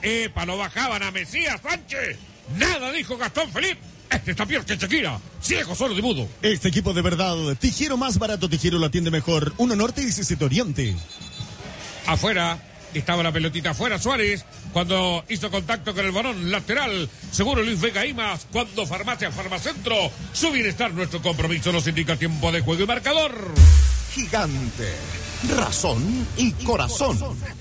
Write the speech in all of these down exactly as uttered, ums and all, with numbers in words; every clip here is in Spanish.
Epa, lo bajaban a Mesías Sánchez. Nada dijo Gastón Felipe. Este está peor que Shakira. Ciego, solo de mudo. Este equipo de verdad. Tijero más barato, Tijero lo atiende mejor. Uno norte y diecisiete oriente. Afuera. Estaba la pelotita afuera Suárez cuando hizo contacto con el balón lateral. Seguro Luis Vega Imas. Cuando Farmacia Farmacentro. Su bienestar, nuestro compromiso, nos indica tiempo de juego y marcador. Gigante. Razón y corazón.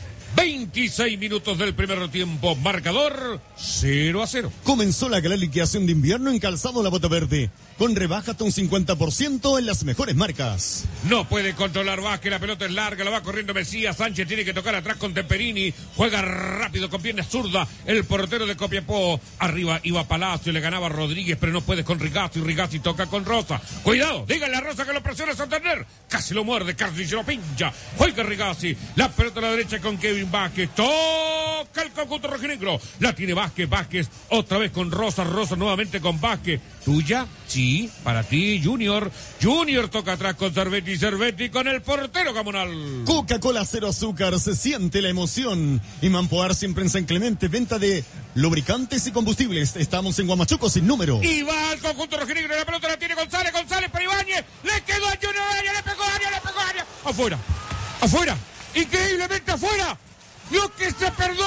veintiséis minutos del primer tiempo. Marcador cero a cero. Comenzó la gran liquidación de invierno en Calzado La Bota Verde. Con rebaja hasta un cincuenta por ciento en las mejores marcas. No puede controlar Vázquez, la pelota es larga, la va corriendo Mesías Sánchez, tiene que tocar atrás con Temperini, juega rápido con pierna zurda, el portero de Copiapó, arriba iba Palacio, le ganaba Rodríguez, pero no puede con Rigazzi, Rigazzi toca con Rosa, cuidado, díganle a Rosa que lo presiona Santander, casi lo muerde, casi se lo pincha, juega Rigazzi, la pelota a la derecha con Kevin Vázquez, toca el conjunto rojinegro, la tiene Vázquez, Vázquez, otra vez con Rosa, Rosa nuevamente con Vázquez, tuya, sí, para ti, Junior. Junior toca atrás con Cervetti, Cervetti con el portero Gamonal. Coca-Cola cero azúcar, se siente la emoción. Y Mampoar siempre en San Clemente, venta de lubricantes y combustibles. Estamos en Huamachuco sin número. Y va al conjunto rojinegro, la pelota la tiene González, González para Ibáñez, le quedó a Junior Arias, le pegó a Arias, le pegó a Arias. Afuera, afuera, increíblemente afuera. Lo que se perdió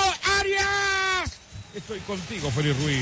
Arias. Estoy contigo, Félix Ruiz.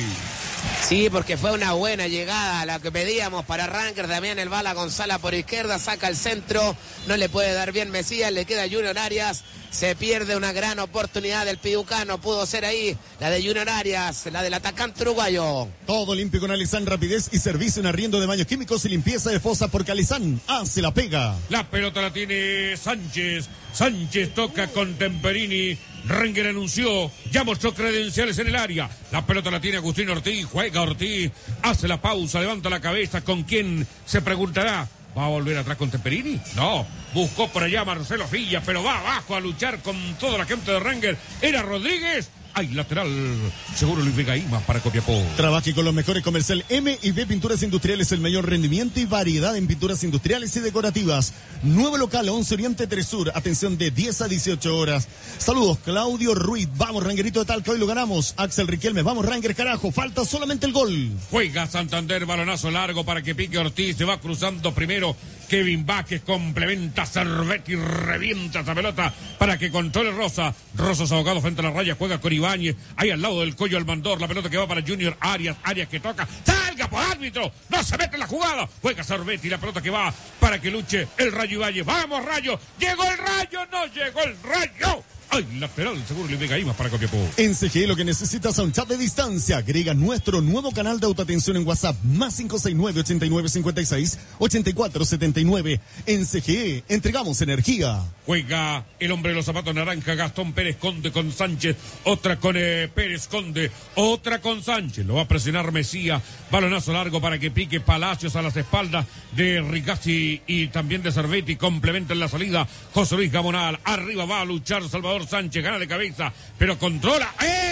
Sí, porque fue una buena llegada, la que pedíamos para Ranger. También el bala González por izquierda, saca el centro, no le puede dar bien Mesías, le queda Junior Arias. Se pierde una gran oportunidad del piucano, pudo ser ahí la de Junior Arias, la del atacante uruguayo. Todo limpio con Alizán, rapidez y servicio en arriendo de baños químicos y limpieza de fosa, porque Alizán hace la pega. La pelota la tiene Sánchez, Sánchez toca con Temperini. Ranger anunció, ya mostró credenciales en el área. La pelota la tiene Agustín Ortiz, juega Ortiz, hace la pausa, levanta la cabeza. ¿Con quién se preguntará? ¿Va a volver atrás con Temperini? No, buscó por allá Marcelo Villa, pero va abajo a luchar con toda la gente de Ranger. Era Rodríguez. Hay lateral, seguro Luis Vega Imas para Copiapó. Trabaje con los mejores comercial M y B Pinturas Industriales, el mayor rendimiento y variedad en pinturas industriales y decorativas. Nuevo local, once Oriente tres Sur, atención de diez a dieciocho horas. Saludos, Claudio Ruiz, vamos Rangerito de Talca, hoy lo ganamos. Axel Riquelme, vamos Ranger, carajo, falta solamente el gol. Juega Santander, balonazo largo para que pique Ortiz, se va cruzando primero. Kevin Vázquez complementa, Cervetti revienta esa pelota para que controle Rosa. Rosas ahogado frente a la raya, juega con Ibáñez, ahí al lado del Coyo Almandor, la pelota que va para Junior Arias, Arias que toca, salga por árbitro, no se mete en la jugada, juega Cervetti, la pelota que va para que luche el Rayo Ibáñez, vamos Rayo, llegó el Rayo, no llegó el Rayo. Ay, lateral, seguro le pega más para Copiapó. En C G E lo que necesitas a un chat de distancia. Agrega nuestro nuevo canal de autoatención en WhatsApp. Más cinco seis nueve, ochenta y nueve, cincuenta y seis, ochenta y cuatro setenta y nueve. En C G E entregamos energía. Juega el hombre de los zapatos naranja, Gastón Pérez Conde con Sánchez. Otra con eh, Pérez Conde. Otra con Sánchez. Lo va a presionar Mesías. Balonazo largo para que pique Palacios a las espaldas de Rigazzi y también de Cervetti. Complementa en la salida José Luis Gamonal. Arriba va a luchar Salvador Sánchez, gana de cabeza, pero controla.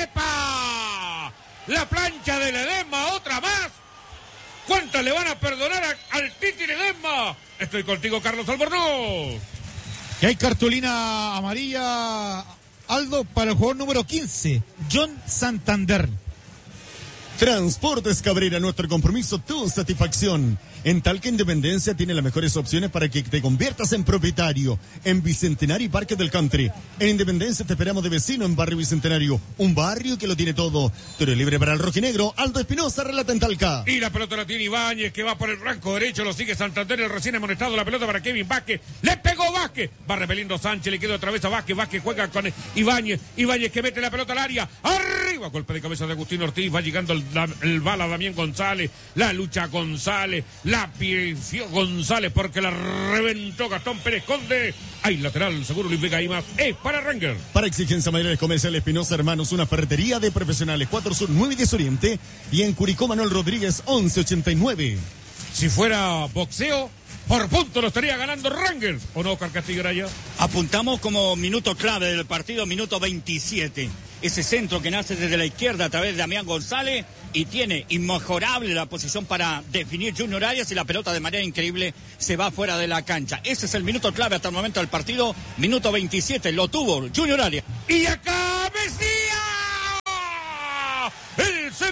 ¡Epa! La plancha de Ledesma, otra más. ¿Cuántas le van a perdonar a, al Titi Ledesma? Estoy contigo, Carlos Albornoz. Que hay cartulina amarilla, Aldo, para el jugador número quince, John Santander. Transportes Cabrera, nuestro compromiso, tu satisfacción. En Talca Independencia tiene las mejores opciones para que te conviertas en propietario. En Bicentenario y Parque del Country. En Independencia te esperamos de vecino en Barrio Bicentenario. Un barrio que lo tiene todo. Tiro libre para el rojinegro. Aldo Espinosa relata en Talca. Y la pelota la tiene Ibáñez, que va por el ranco derecho. Lo sigue Santander, el recién amonestado. La pelota para Kevin Vázquez. Le pegó Vázquez. Va repeliendo Sánchez. Le queda otra vez a Vázquez. Vázquez juega con Ibáñez. Ibáñez que mete la pelota al área. Arriba. Golpe de cabeza de Agustín Ortiz. Va llegando el, la, el bala Damián González. La lucha González. La pifió González porque la reventó Gastón Pérez Conde. Hay lateral, seguro Luis Vega Imas. Es para Ranger. Para exigencia materiales comerciales Espinosa Hermanos, una ferretería de profesionales. cuatro Sur, nueve y diez Oriente. Y en Curicó Manuel Rodríguez, once ochenta y nueve. Si fuera boxeo, por punto lo estaría ganando Rangers. ¿O no, Castillo Araya? Apuntamos como minuto clave del partido, minuto veintisiete. Ese centro que nace desde la izquierda a través de Damián González y tiene inmejorable la posición para definir Junior Arias y la pelota de manera increíble se va fuera de la cancha. Ese es el minuto clave hasta el momento del partido. Minuto veintisiete, lo tuvo Junior Arias. Y acá Mesías.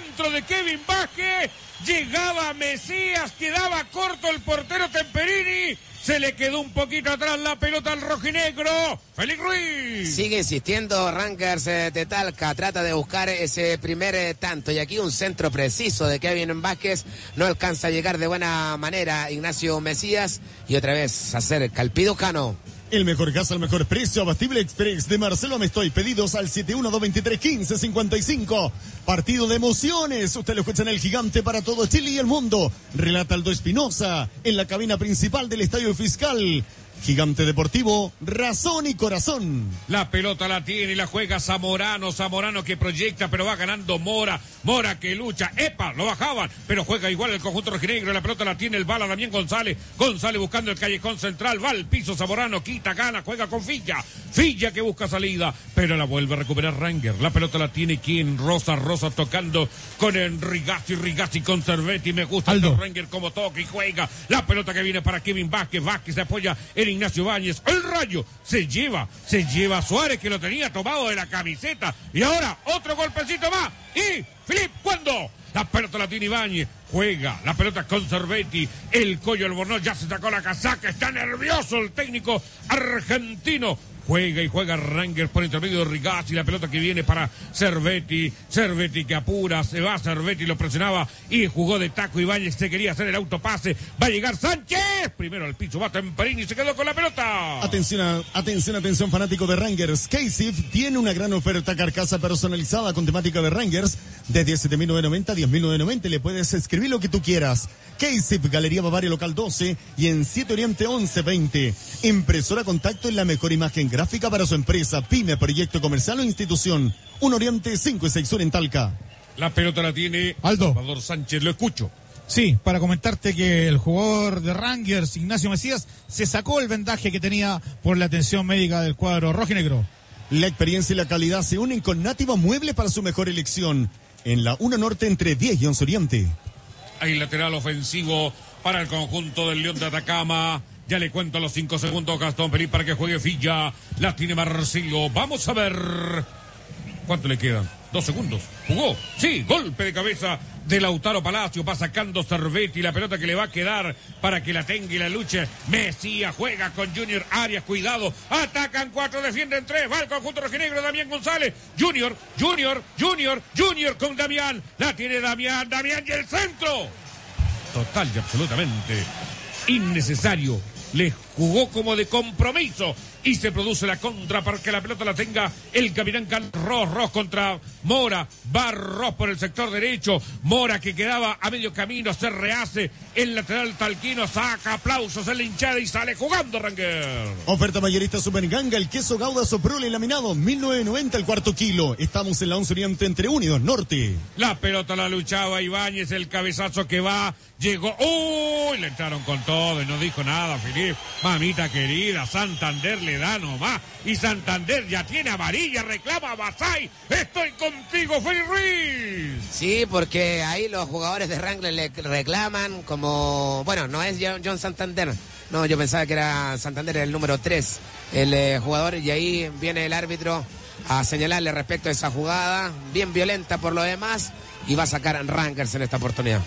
centro de Kevin Vázquez. Llegaba Mesías, quedaba corto el portero Temperini. Se le quedó un poquito atrás la pelota al rojinegro. Félix Ruiz. Sigue insistiendo Rangers de Talca. Trata de buscar ese primer eh, tanto. Y aquí un centro preciso de Kevin Vázquez. No alcanza a llegar de buena manera Ignacio Mesías. Y otra vez acerca el Pidocano. El mejor gas al mejor precio, Abastible Express de Marcelo Amestoy. Pedidos al siete uno dos veintitrés quince cincuenta y cinco. Partido de emociones. Usted lo escucha en El Gigante para todo Chile y el mundo. Relata Aldo Espinosa en la cabina principal del Estadio Fiscal. Gigante Deportivo, razón y corazón. La pelota la tiene y la juega Zamorano. Zamorano que proyecta, pero va ganando Mora. Mora que lucha. ¡Epa! Lo bajaban, pero juega igual el conjunto rojinegro. La pelota la tiene el bala Damián González. González buscando el callejón central. Va al piso Zamorano. Quita, gana, juega con Filla. Filla que busca salida, pero la vuelve a recuperar Ranger. La pelota la tiene quien Rosa. Rosa tocando con Rigazzi. Rigazzi con Cervetti. Me gusta el Ranger como toca y juega. La pelota que viene para Kevin Vázquez. Vázquez se apoya en Ignacio Báñez. El Rayo se lleva, se lleva a Suárez que lo tenía tomado de la camiseta. Y ahora otro golpecito más. Y Filip, ¿cuándo? La pelota la tiene Ibáñez. Juega la pelota con Cervetti. El Coyo Albornoz ya se sacó la casaca. Está nervioso el técnico argentino. Juega y juega Rangers por intermedio de Rigazzi. La pelota que viene para Cervetti. Cervetti que apura. Se va Cervetti, lo presionaba y jugó de taco. Ibáñez se quería hacer el autopase. Va a llegar Sánchez. Primero al piso. Va Temperini y se quedó con la pelota. Atención, atención, atención, fanático de Rangers. K-Sif tiene una gran oferta carcasa personalizada con temática de Rangers. De diecisiete mil novecientos noventa a diez mil novecientos noventa. Le puedes escribir lo que tú quieras. K-Sif, Galería Bavaria Local doce y en siete Oriente once veinte. Impresora Contacto en la mejor imagen gráfica para su empresa, pyme, proyecto comercial o institución. Un Oriente cinco y seis Sur en Talca. La pelota la tiene Aldo. Salvador Sánchez, lo escucho. Sí, para comentarte que el jugador de Rangers, Ignacio Mesías, se sacó el vendaje que tenía por la atención médica del cuadro rojinegro. La experiencia y la calidad se unen con Nativa Mueble para su mejor elección. En la uno Norte entre diez y once Oriente. Hay lateral ofensivo para el conjunto del León de Atacama. Ya le cuento los cinco segundos Gastón Felipe para que juegue Filla. La tiene Marcelo. Vamos a ver. ¿Cuánto le quedan? Dos segundos. ¿Jugó? Sí, golpe de cabeza de Lautaro Palacio. Va sacando Cervetti. La pelota que le va a quedar para que la tenga y la luche. Mesías juega con Junior Arias. Cuidado. Atacan cuatro, defienden tres. Va el conjunto rojinegro. Damián González. Junior, Junior, Junior, Junior con Damián. La tiene Damián, Damián y el centro. Total y absolutamente innecesario. Le jugó como de compromiso y se produce la contra para que la pelota la tenga el capitán Carlos Ross. Ross contra Mora. Va Ross por el sector derecho. Mora que quedaba a medio camino. Se rehace el lateral talquino. Saca aplausos en la hinchada y sale jugando Ranger. Oferta mayorista Superganga. El queso Gouda Soprole laminado. mil novecientos noventa el cuarto kilo. Estamos en la once Oriente entre Unidos Norte. La pelota la luchaba Ibáñez. El cabezazo que va. Llegó. ¡Uy! Le entraron con todo y no dijo nada, Filipe. Mamita querida, Santander le da nomás. Y Santander ya tiene amarilla, reclama a Basay. Estoy contigo, Félix Ruiz. Sí, porque ahí los jugadores de Rangers le reclaman como... Bueno, no es John Santander. No, yo pensaba que era Santander el número tres, el eh, jugador. Y ahí viene el árbitro a señalarle respecto a esa jugada. Bien violenta por lo demás. Y va a sacar a Rangers en esta oportunidad.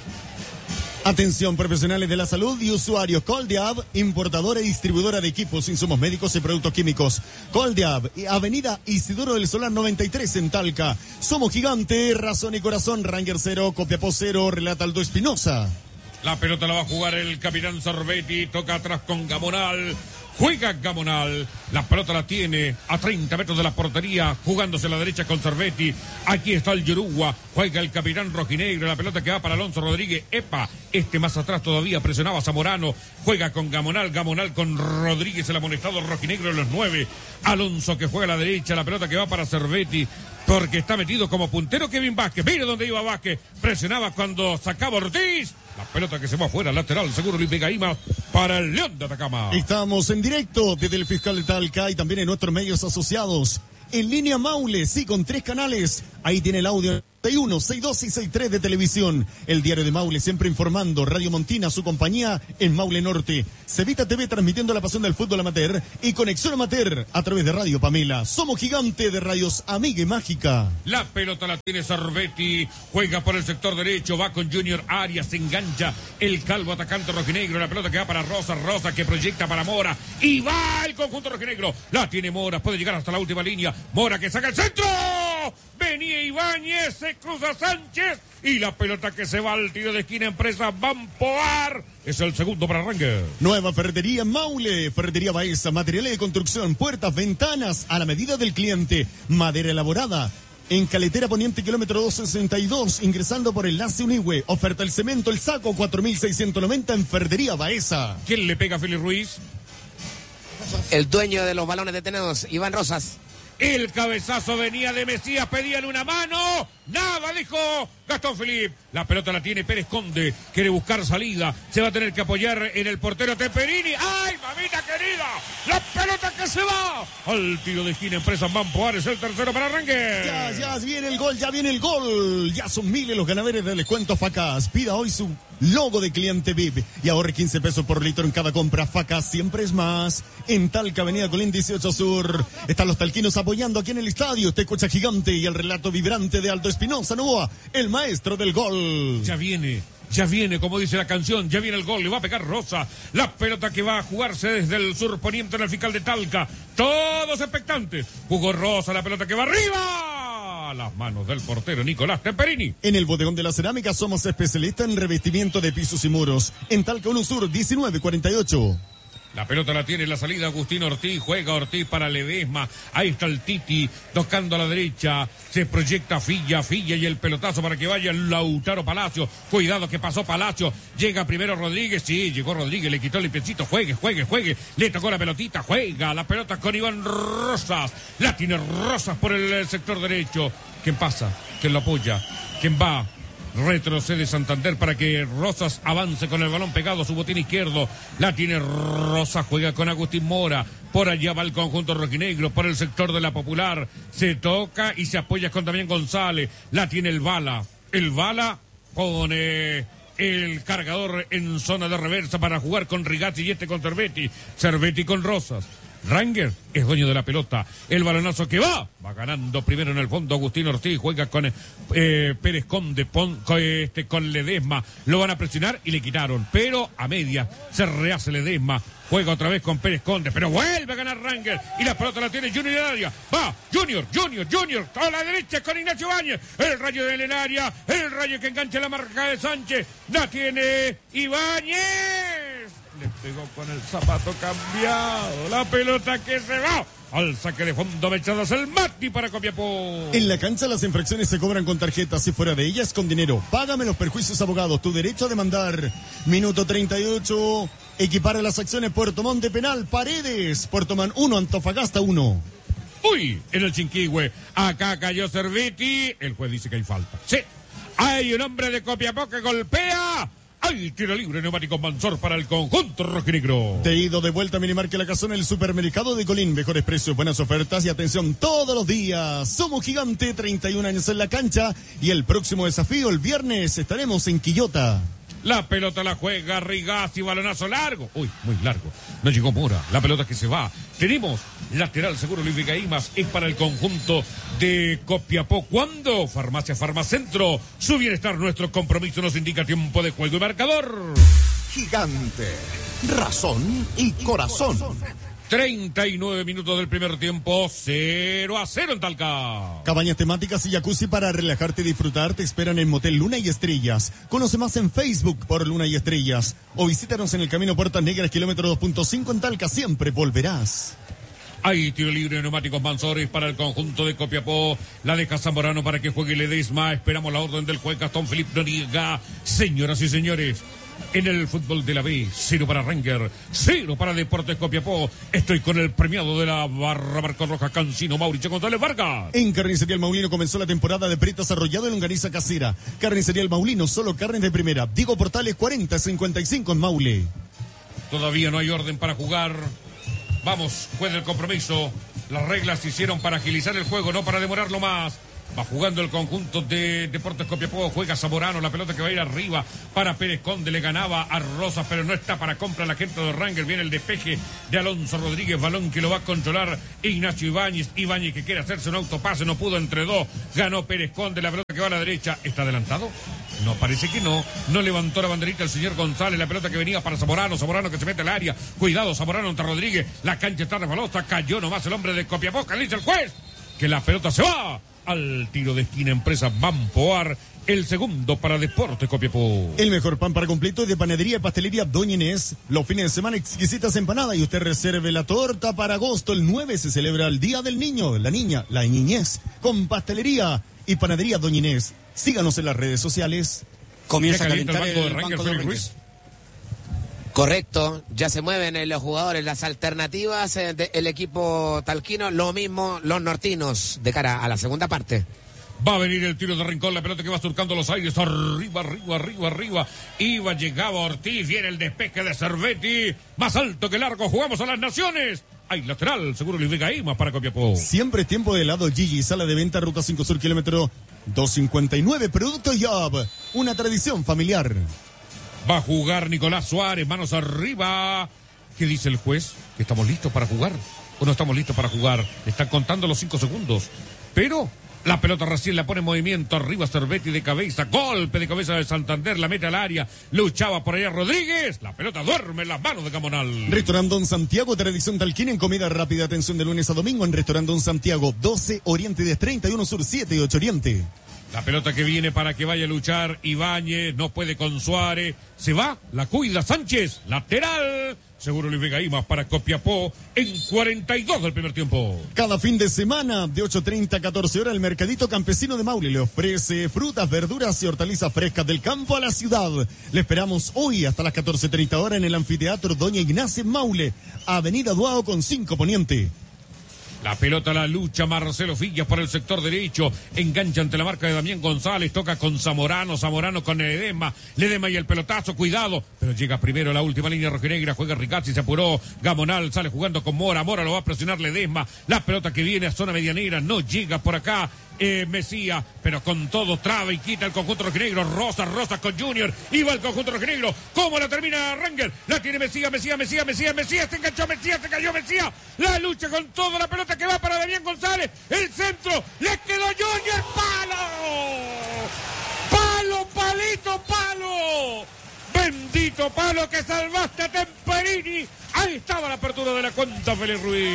Atención, profesionales de la salud y usuarios. Coldiab, importadora y distribuidora de equipos, insumos médicos y productos químicos. Coldiab, Avenida Isidoro del Solar noventa y tres en Talca. Somos Gigante, razón y corazón. Ranger cero, Copiapó cero, relata Aldo Espinosa. La pelota la va a jugar el capitán Cervetti. Toca atrás con Gamonal. Juega Gamonal. La pelota la tiene a treinta metros de la portería. Jugándose a la derecha con Cervetti. Aquí está el Yoruba. Juega el capitán rojinegro. La pelota que va para Alonso Rodríguez. Epa. Este más atrás todavía presionaba a Zamorano. Juega con Gamonal. Gamonal con Rodríguez. El amonestado rojinegro en los nueve. Alonso que juega a la derecha. La pelota que va para Cervetti. Porque está metido como puntero Kevin Vázquez. Mire dónde iba Vázquez. Presionaba cuando sacaba Ortiz. La pelota que se va afuera, lateral, seguro Luis Vegaima para el León de Atacama. Estamos en directo desde el Fiscal de Talca y también en nuestros medios asociados. En línea Maule, sí, con tres canales. Ahí tiene el audio. treinta y uno, sesenta y dos y sesenta y tres de televisión. El Diario de Maule siempre informando. Radio Montina, su compañía en Maule Norte. Cevita T V transmitiendo la pasión del fútbol amateur. Y Conexión Amateur a través de Radio Pamela. Somos gigante de radios amiga y mágica. La pelota la tiene Cervetti. Juega por el sector derecho. Va con Junior Arias. Se engancha el calvo atacante rojinegro. La pelota que va para Rosa. Rosa que proyecta para Mora. Y va el conjunto rojinegro. La tiene Mora. Puede llegar hasta la última línea. Mora que saca el centro. Venía Ibáñez. Se cruza Sánchez. Y la pelota que se va al tiro de esquina. Empresa Bampoar. Es el segundo para Ranger. Nueva ferretería en Maule. Ferretería Baeza. Materiales de construcción. Puertas, ventanas. A la medida del cliente. Madera elaborada. En Caletera Poniente, kilómetro doscientos sesenta y dos, ingresando por Enlace Unigüe. Oferta el cemento, el saco, cuatro mil seiscientos noventa en Ferretería Baeza. ¿Quién le pega a Félix Ruiz? El dueño de los balones detenados, Iván Rosas. El cabezazo venía de Mesías, pedían una mano. Nada, dijo Gastón Felipe. La pelota la tiene Pérez Conde. Quiere buscar salida. Se va a tener que apoyar en el portero Temperini. ¡Ay, mamita querida! La pelota que se va al tiro de esquina. Empresa Bampoar es el tercero para Ranger. Ya, ya viene el gol, ya viene el gol. Ya son miles los ganadores del descuento Facas. Pida hoy su logo de cliente V I P y ahorre quince pesos por litro en cada compra. Facas siempre es más. En Talca, Avenida Colín dieciocho Sur. Están los talquinos apoyando aquí en el estadio. Usted escucha gigante y el relato vibrante de Aldo Espinosa Novoa, el maestro del gol. Ya viene. Ya viene, como dice la canción, ya viene el gol, le va a pegar Rosa. La pelota que va a jugarse desde el sur poniente en el fiscal de Talca. Todos expectantes. Jugó Rosa, la pelota que va arriba. A las manos del portero Nicolás Temperini. En el bodegón de la cerámica somos especialistas en revestimiento de pisos y muros. En Talca uno Sur, diecinueve cuarenta y ocho. La pelota la tiene en la salida Agustín Ortiz, juega Ortiz para Ledesma, ahí está el Titi, tocando a la derecha, se proyecta Filla, Filla y el pelotazo para que vaya Lautaro Palacio, cuidado que pasó Palacio, llega primero Rodríguez, sí, llegó Rodríguez, le quitó el limpiecito, juegue, juegue, juegue, le tocó la pelotita, juega, la pelota con Iván Rosas, la tiene Rosas por el sector derecho, ¿quién pasa? ¿Quién lo apoya? ¿Quién va? Retrocede Santander para que Rosas avance con el balón pegado a su botín izquierdo. La tiene Rosas, juega con Agustín Mora. Por allá va el conjunto rojinegro, por el sector de la Popular. Se toca y se apoya con Damián González. La tiene el Bala. El Bala pone el cargador en zona de reversa para jugar con Rigazzi y este con Cervetti. Cervetti con Rosas. Ranger es dueño de la pelota. El balonazo que va. Va ganando primero en el fondo Agustín Ortiz. Juega con eh, Pérez Conde. Pon, con, este, con Ledesma. Lo van a presionar y le quitaron. Pero a media se rehace Ledesma. Juega otra vez con Pérez Conde. Pero vuelve a ganar Ranger. Y la pelota la tiene Junior en área. Va. Junior, Junior, Junior. A la derecha con Ignacio Ibáñez. El rayo de área. El rayo que engancha la marca de Sánchez. La tiene Ibáñez. Le pegó con el zapato cambiado. La pelota que se va al saque de fondo. Mechadas el Mati para Copiapó. En la cancha las infracciones se cobran con tarjetas y fuera de ellas con dinero. Págame los perjuicios, abogados. Tu derecho a demandar. Minuto treinta y ocho. Equipara las acciones Puerto Montt de penal. Paredes. Puerto Montt uno, Antofagasta uno. Uy, en el Chinquihue. Acá cayó Cervetti. El juez dice que hay falta. Sí. Hay un hombre de Copiapó que golpea. ¡Ay! Tiro libre, neumáticos Mansor para el conjunto rojinegro. De ido de vuelta, Minimarque La Casona, el supermercado de Colín. Mejores precios, buenas ofertas y atención todos los días. Somos gigante, treinta y un años en la cancha. Y el próximo desafío, el viernes, estaremos en Quillota. La pelota la juega Rigazzi, balonazo largo. Uy, muy largo. No llegó Mora. La pelota que se va. Tenemos lateral seguro Luis Gaimas. Es para el conjunto de Copiapó. ¿Cuándo? Farmacia Farmacentro. Su bienestar, nuestro compromiso nos indica tiempo de juego y marcador. Gigante, razón y corazón. treinta y nueve minutos del primer tiempo, cero a cero en Talca. Cabañas temáticas y jacuzzi para relajarte y disfrutar te esperan en Motel Luna y Estrellas. Conoce más en Facebook por Luna y Estrellas o visítanos en el Camino Puertas Negras, kilómetro dos punto cinco en Talca. Siempre volverás. Hay tiro libre de neumáticos Mansores para el conjunto de Copiapó. La deja Zamorano para que juegue Ledesma. Esperamos la orden del juez Gastón Felipe Noriega. Señoras y señores, en el fútbol de la B, cero para Ranger, cero para Deportes Copiapó. Estoy con el premiado de la barra Marco Roja, Cancino Mauricio González Vargas. En Carnicería El Maulino comenzó la temporada de pretas arrollado en longaniza casera. Carnicería El Maulino, solo carnes de primera. Diego Portales cuarenta cincuenta y cinco en Maule. Todavía no hay orden para jugar. Vamos, juez del compromiso. Las reglas se hicieron para agilizar el juego, no para demorarlo más. Va jugando el conjunto de Deportes Copiapó, juega Zamorano, la pelota que va a ir arriba para Pérez Conde, le ganaba a Rosas, pero no está para compra la gente de Rangers. Viene el despeje de Alonso Rodríguez, balón que lo va a controlar Ignacio Ibáñez, Ibáñez que quiere hacerse un autopase, no pudo entre dos, ganó Pérez Conde, la pelota que va a la derecha, ¿está adelantado? No, parece que no, no levantó la banderita el señor González, la pelota que venía para Zamorano, Zamorano que se mete al área, cuidado Zamorano ante Rodríguez, la cancha está resbalosa, cayó nomás el hombre de Copiapó, que le dice el juez, que la pelota se va al tiro de esquina. Empresa Bampoar, el segundo para Deportes Copiapó. El mejor pan para completo de panadería y pastelería Doña Inés. Los fines de semana exquisitas empanadas y usted reserve la torta para agosto. El nueve se celebra el Día del Niño, la niña, la niñez, con pastelería y panadería Doña Inés. Síganos en las redes sociales. Comienza a calentar el banco de el Rangers, banco de Félix Rangers. Ruiz. Correcto, ya se mueven eh, los jugadores, las alternativas eh, del equipo talquino, lo mismo los nortinos de cara a la segunda parte. Va a venir el tiro de Rincón, la pelota que va surcando los aires, arriba, arriba, arriba, arriba. Iba, llegaba Ortiz, viene el despeje de Cervetti, más alto que largo, jugamos a las naciones. Hay lateral, seguro Luis Vega más para Copiapó. Siempre es tiempo de helado Gigi, sala de venta, ruta cinco Sur, kilómetro doscientos cincuenta y nueve, Producto Job, una tradición familiar. Va a jugar Nicolás Suárez, manos arriba. ¿Qué dice el juez? ¿Que estamos listos para jugar? ¿O no estamos listos para jugar? Le están contando los cinco segundos. Pero la pelota recién la pone en movimiento. Arriba Cervetti de cabeza. Golpe de cabeza de Santander. La mete al área. Luchaba por allá Rodríguez. La pelota duerme en las manos de Gamonal. Restaurante Don Santiago, tradición talquina en comida rápida. Atención de lunes a domingo en Restaurante Don Santiago. doce Oriente diez treinta y uno Sur siete y ocho Oriente. La pelota que viene para que vaya a luchar Ibáñez, no puede con Suárez, se va, la cuida Sánchez, lateral, seguro Luis Vega más para Copiapó en cuarenta y dos del primer tiempo. Cada fin de semana de ocho treinta a catorce horas el Mercadito Campesino de Maule le ofrece frutas, verduras y hortalizas frescas del campo a la ciudad. Le esperamos hoy hasta las catorce treinta horas en el Anfiteatro Doña Ignacia en Maule, Avenida Duao con cinco Poniente. La pelota la lucha Marcelo Fillas por el sector derecho. Engancha ante la marca de Damián González. Toca con Zamorano. Zamorano con Ledesma. Ledesma y el pelotazo. Cuidado. Pero llega primero la última línea rojinegra. Juega Ricazzi. Se apuró. Gamonal sale jugando con Mora. Mora lo va a presionar Ledesma. La pelota que viene a zona medianera. No llega por acá. Eh, Mesías, pero con todo traba y quita el conjunto rojinegro. Rosas, Rosas con Junior. Iba el conjunto rojinegro. ¿Cómo la termina Rangel? La tiene Mesías, Mesías, Mesías, Mesías, Mesías. Se enganchó Mesías, se cayó Mesías. La lucha con todo. La pelota que va para Damián González. El centro. Le quedó Junior. ¡Palo! ¡Palo, palito, palo! Bendito palo que salvaste a Temperini. Ahí estaba la apertura de la cuenta, Félix Ruiz.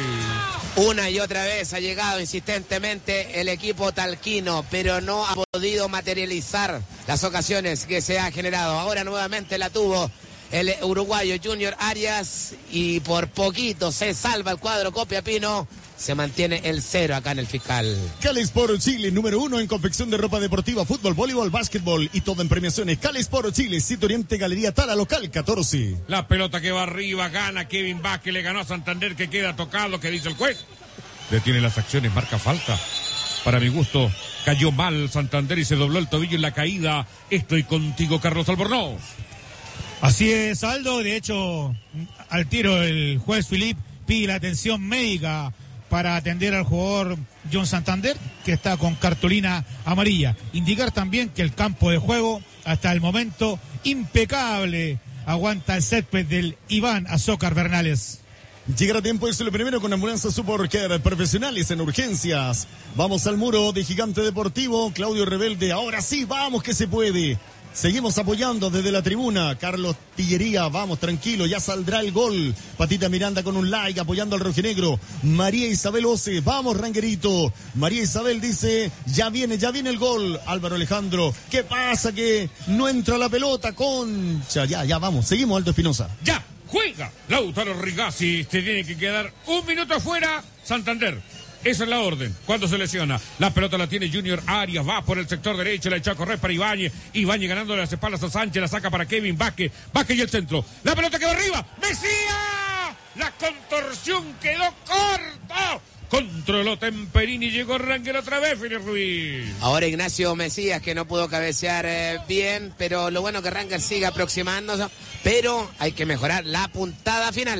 Una y otra vez ha llegado insistentemente el equipo talquino, pero no ha podido materializar las ocasiones que se ha generado. Ahora nuevamente la tuvo el uruguayo Junior Arias y por poquito se salva el cuadro copiapino. Se mantiene el cero acá en el fiscal. Cali Sport Chile, número uno en confección de ropa deportiva, fútbol, voleibol, básquetbol y todo en premiaciones. Cali Sport Chile, Sitio Oriente, Galería Tala, local catorce. La pelota que va arriba, gana Kevin Vázquez, le ganó a Santander que queda tocado, que dice el juez. Detiene las acciones, marca falta. Para mi gusto, cayó mal Santander y se dobló el tobillo en la caída. Estoy contigo, Carlos Albornoz. Así es, Aldo. De hecho, al tiro el juez Filip pide la atención médica para atender al jugador John Santander, que está con cartulina amarilla. Indicar también que el campo de juego, hasta el momento, impecable. Aguanta el césped del Iván Azócar Bernales. Llegará tiempo de lo primero con Ambulancia Support Care, profesionales en urgencias. Vamos al muro de Gigante Deportivo, Claudio Rebelde. Ahora sí, vamos que se puede. Seguimos apoyando desde la tribuna. Carlos Tillería, vamos tranquilo, ya saldrá el gol. Patita Miranda con un like apoyando al rojinegro. María Isabel Oce, vamos Ranguerito. María Isabel dice, ya viene, ya viene el gol. Álvaro Alejandro, ¿qué pasa que no entra la pelota? Concha, ya, ya vamos, seguimos Aldo Espinosa. Ya, juega Lautaro Rigazzi, se tiene que quedar un minuto afuera Santander. Esa es la orden. Cuando se lesiona, la pelota la tiene Junior Arias, va por el sector derecho, la echó a correr para Ibáñez. Ibáñez ganándole las espaldas a Sánchez, la saca para Kevin Vázquez. Vázquez y el centro. La pelota quedó arriba. ¡Mesías! La contorsión quedó corta. Controló Temperini, llegó Rangel otra vez, Félix Ruiz. Ahora Ignacio Mesías, que no pudo cabecear eh, bien, pero lo bueno que Rangel sigue aproximándose, pero hay que mejorar la puntada final.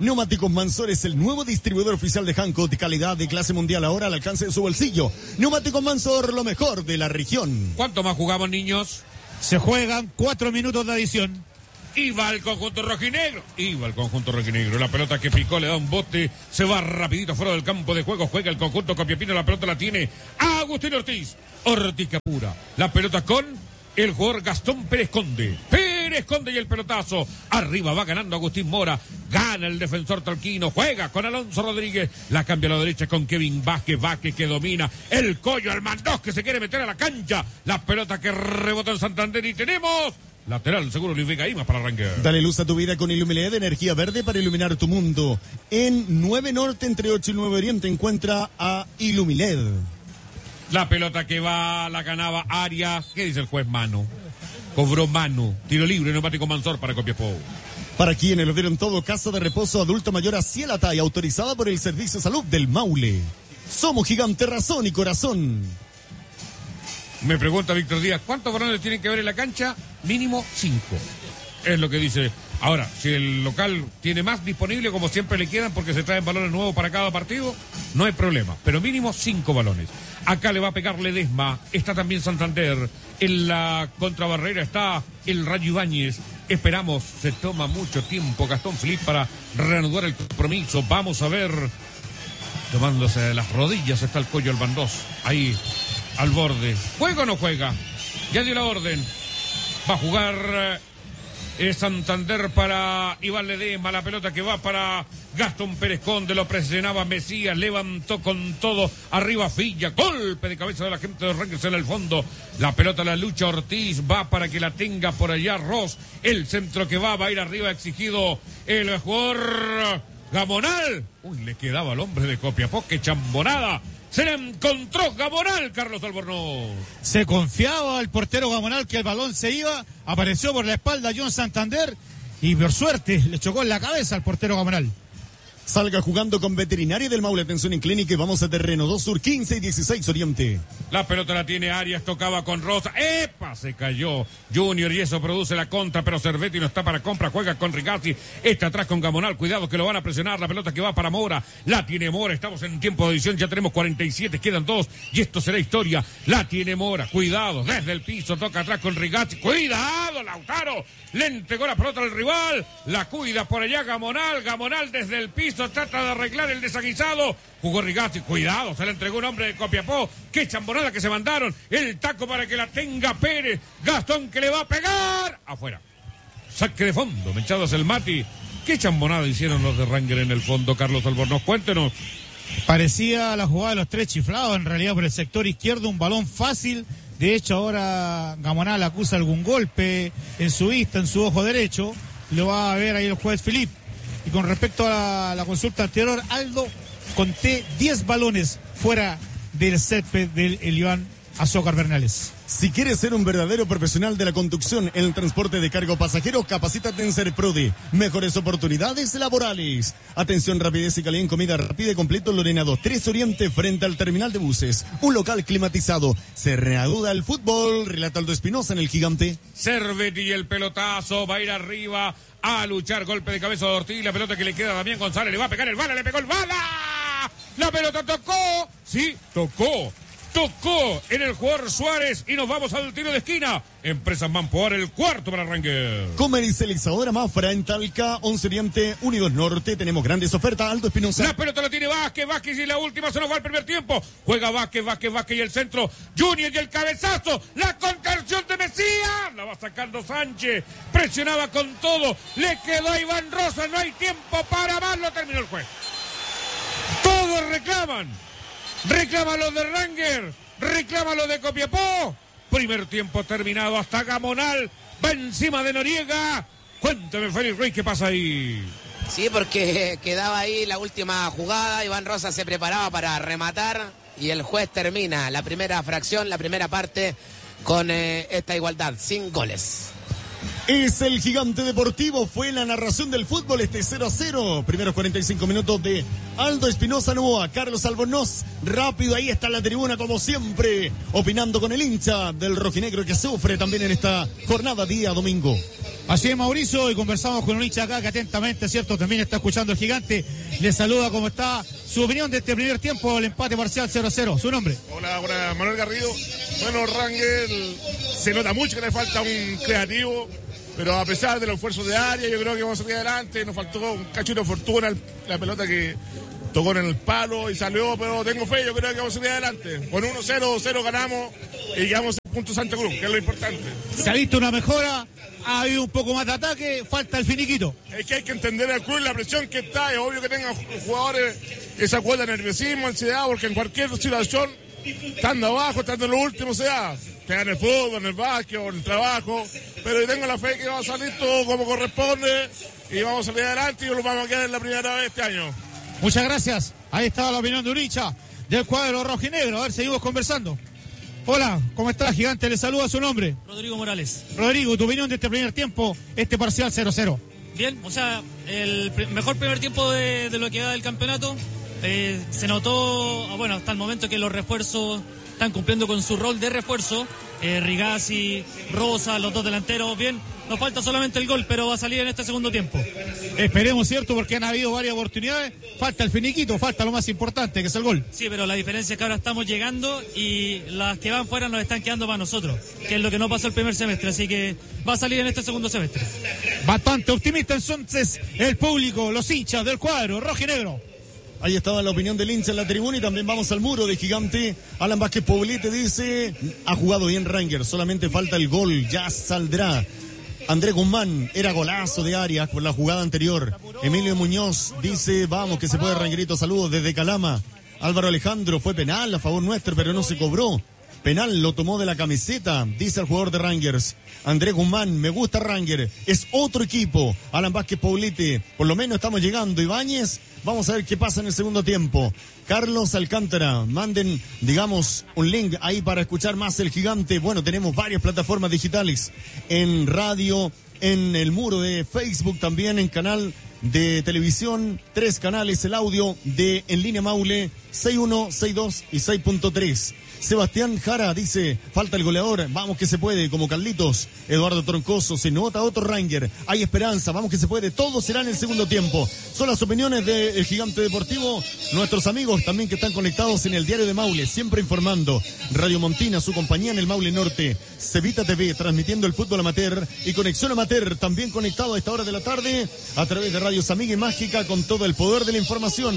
Neumáticos Mansor es el nuevo distribuidor oficial de Hankook, de calidad de clase mundial ahora al alcance de su bolsillo. Neumáticos Mansor, lo mejor de la región. ¿Cuánto más jugamos, niños? Se juegan cuatro minutos de adición. Iba el conjunto rojinegro. Iba el conjunto rojinegro. La pelota que picó le da un bote. Se va rapidito fuera del campo de juego. Juega el conjunto Copiapino. La pelota la tiene Agustín Ortiz. Ortiz que apura. La pelota con el jugador Gastón Pérez Conde. Pérez Conde y el pelotazo. Arriba va ganando Agustín Mora. Gana el defensor talquino. Juega con Alonso Rodríguez. La cambia a la derecha con Kevin Vázquez. Vázquez que domina. El Collo Almandós que se quiere meter a la cancha. La pelota que rebota en Santander. Y tenemos... lateral, seguro Luis Vega Ima para arrancar. Dale luz a tu vida con Ilumiled, energía verde para iluminar tu mundo. En nueve Norte, entre ocho y nueve Oriente, encuentra a Ilumiled. La pelota que va, la ganaba Arias. ¿Qué dice el juez? Mano. Cobró mano. Tiro libre, neumático Mansor para Copiapó. Para quienes lo vieron todo, casa de reposo adulto mayor a Cielata y autorizada por el Servicio de Salud del Maule. Somos Gigante, razón y corazón. Me pregunta Víctor Díaz, ¿cuántos balones tienen que ver en la cancha? Mínimo cinco. Es lo que dice. Ahora, si el local tiene más disponible, como siempre le quedan, porque se traen balones nuevos para cada partido, no hay problema. Pero mínimo cinco balones. Acá le va a pegar Ledesma. Está también Santander. En la contrabarrera está el Rayo Ibáñez. Esperamos, se toma mucho tiempo Gastón Felipe para reanudar el compromiso. Vamos a ver. Tomándose de las rodillas está el Collo Albandós. Ahí. Al borde. ¿Juega o no juega? Ya dio la orden. Va a jugar eh, Santander para Iván Ledesma. La pelota que va para Gastón Pérez Conde. Lo presionaba Mesías. Levantó con todo. Arriba Filla. Golpe de cabeza de la gente de Rangers en el fondo. La pelota la lucha Ortiz. Va para que la tenga por allá Ross. El centro que va. Va a ir arriba exigido el jugador Gamonal. Uy, le quedaba al hombre de Copiapó. ¡Qué chambonada! Se le encontró Gamonal, Carlos Albornoz. Se confiaba el portero Gamonal que el balón se iba. Apareció por la espalda John Santander. Y por suerte le chocó en la cabeza al portero Gamonal. Salga jugando con Veterinaria del Maule. Atención en Clínica y vamos a terreno dos Sur, quince y dieciséis Oriente. La pelota la tiene Arias, tocaba con Rosa. ¡Epa! Se cayó Junior y eso produce la contra, pero Cervetti no está para compra. Juega con Rigazzi. Está atrás con Gamonal. Cuidado que lo van a presionar. La pelota que va para Mora. La tiene Mora. Estamos en tiempo de edición. Ya tenemos cuarenta y siete. Quedan dos. Y esto será historia. La tiene Mora. Cuidado. Desde el piso. Toca atrás con Rigazzi. Cuidado, Lautaro. Le entregó la pelota al rival. La cuida por allá Gamonal. Gamonal desde el piso. Trata de arreglar el desaguisado. Jugó Rigazzi. Cuidado. Se le entregó un hombre de Copiapó. Qué chambonada que se mandaron. El taco para que la tenga Pérez. Gastón que le va a pegar. Afuera. Saque de fondo. Mechados el Mati. Qué chambonada hicieron los de Ranger en el fondo, Carlos Albornoz. Cuéntenos. Parecía la jugada de los tres chiflados. En realidad por el sector izquierdo un balón fácil. De hecho ahora Gamonal acusa algún golpe en su vista, en su ojo derecho. Lo va a ver ahí el juez Felipe. Y con respecto a la, la consulta anterior, Aldo, conté diez balones fuera del césped del Iván Azócar Bernales. Si quieres ser un verdadero profesional de la conducción en el transporte de carga o pasajeros, capacítate en Serprode. Mejores oportunidades laborales. Atención, rapidez y calidad en comida rápida y completo Lorena dos, tres Oriente frente al terminal de buses. Un local climatizado. Se reanuda el fútbol. Relata Aldo Espinosa en el Gigante. Cervetti y el pelotazo. Va a ir arriba a luchar. Golpe de cabeza de Ortiz. La pelota que le queda a Damián González. Le va a pegar el bala. Le pegó el bala. La pelota tocó. Sí, tocó. Tocó en el jugador Suárez y nos vamos al tiro de esquina. Empresas Mampoar, el cuarto para Ranger. Comercializadora Mafra en Talca, once Oriente, Unidos Norte. Tenemos grandes ofertas. Aldo Espinosa. La pelota la tiene Vázquez, Vázquez y la última se nos va al primer tiempo. Juega Vázquez, Vázquez, Vázquez y el centro. Junior y el cabezazo. La contención de Mesías. La va sacando Sánchez. Presionaba con todo. Le quedó a Iván Rosa. No hay tiempo para más. Lo terminó el juez. Todos reclaman. Reclama lo de Ranger, reclama lo de Copiapó. Primer tiempo terminado, hasta Gamonal va encima de Noriega. Cuéntame, Félix Ruiz, ¿qué pasa ahí? Sí, porque quedaba ahí la última jugada. Iván Rosa se preparaba para rematar y el juez termina la primera fracción, la primera parte con eh, esta igualdad, sin goles. Es el Gigante Deportivo, fue la narración del fútbol, este cero a cero. Primeros cuarenta y cinco minutos de Aldo Espinosa Novoa, Carlos Albornoz. Rápido, ahí está la tribuna como siempre, opinando con el hincha del rojinegro que sufre también en esta jornada día domingo. Así es, Mauricio, y conversamos con un hincha acá que atentamente, ¿cierto? También está escuchando el Gigante. Le saluda, ¿cómo está? Su opinión de este primer tiempo, el empate parcial cero a cero. ¿Su nombre? Hola, hola, Manuel Garrido. Bueno, Rangel, se nota mucho que le falta un creativo, pero a pesar de los esfuerzos de área, yo creo que vamos a salir adelante. Nos faltó un cachito de fortuna, la pelota que tocó en el palo y salió, pero tengo fe, yo creo que vamos a salir adelante. Con uno cero, dos cero ganamos y llegamos al punto Santa Cruz, que es lo importante. Se ha visto una mejora, ha habido un poco más de ataque, falta el finiquito. Es que hay que entender al club la presión que está, es obvio que tengan jugadores esa cuota de nerviosismo, ansiedad, porque en cualquier situación, estando abajo, estando en lo último, se da. Sea en el fútbol, en el básquet o en el trabajo, pero yo tengo la fe que va a salir todo como corresponde y vamos a salir adelante y lo vamos a quedar en la primera vez este año. Muchas gracias. Ahí estaba la opinión de un hincha del cuadro rojo y negro. A ver, seguimos conversando. Hola, ¿cómo está, Gigante? Le saluda, su nombre. Rodrigo Morales. Rodrigo, tu opinión de este primer tiempo, este parcial cero cero. Bien, o sea, el pr- mejor primer tiempo de, de lo que va del campeonato. Eh, se notó, bueno, hasta el momento que los refuerzos están cumpliendo con su rol de refuerzo. Eh, Rigazzi, Rosa, los dos delanteros, bien. Nos falta solamente el gol, pero va a salir en este segundo tiempo. Esperemos, ¿cierto? Porque han habido varias oportunidades. Falta el finiquito, falta lo más importante, que es el gol. Sí, pero la diferencia es que ahora estamos llegando y las que van fuera nos están quedando para nosotros, que es lo que no pasó el primer semestre, así que va a salir en este segundo semestre. Bastante optimista entonces el público, los hinchas del cuadro rojo y negro. Ahí estaba la opinión del hincha en la tribuna y también vamos al muro de Gigante. Alan Vázquez Poblete dice, ha jugado bien Rangers, solamente falta el gol, ya saldrá. Andrés Guzmán, era golazo de Arias por la jugada anterior. Emilio Muñoz dice, vamos que se puede, Rangerito, saludos desde Calama. Álvaro Alejandro, fue penal a favor nuestro, pero no se cobró. Penal lo tomó de la camiseta, dice el jugador de Rangers. Andrés Guzmán, me gusta Ranger, es otro equipo. Alan Vázquez Poblete, por lo menos estamos llegando. Ibáñez, vamos a ver qué pasa en el segundo tiempo. Carlos Alcántara, manden, digamos, un link ahí para escuchar más el Gigante. Bueno, tenemos varias plataformas digitales en radio, en el muro de Facebook, también en canal de televisión, tres canales, el audio de En Línea Maule, seis uno, seis dos y seis punto tres. Sebastián Jara dice, falta el goleador, vamos que se puede, como Carlitos. Eduardo Troncoso, se nota otro Ranger, hay esperanza, vamos que se puede, todo será en el segundo tiempo. Son las opiniones del Gigante Deportivo, nuestros amigos también que están conectados en el Diario de Maule, siempre informando. Radio Montina, su compañía en el Maule Norte. Cevita T V, transmitiendo el fútbol amateur, y Conexión Amateur, también conectado a esta hora de la tarde, a través de Radio Amiga y Mágica, con todo el poder de la información.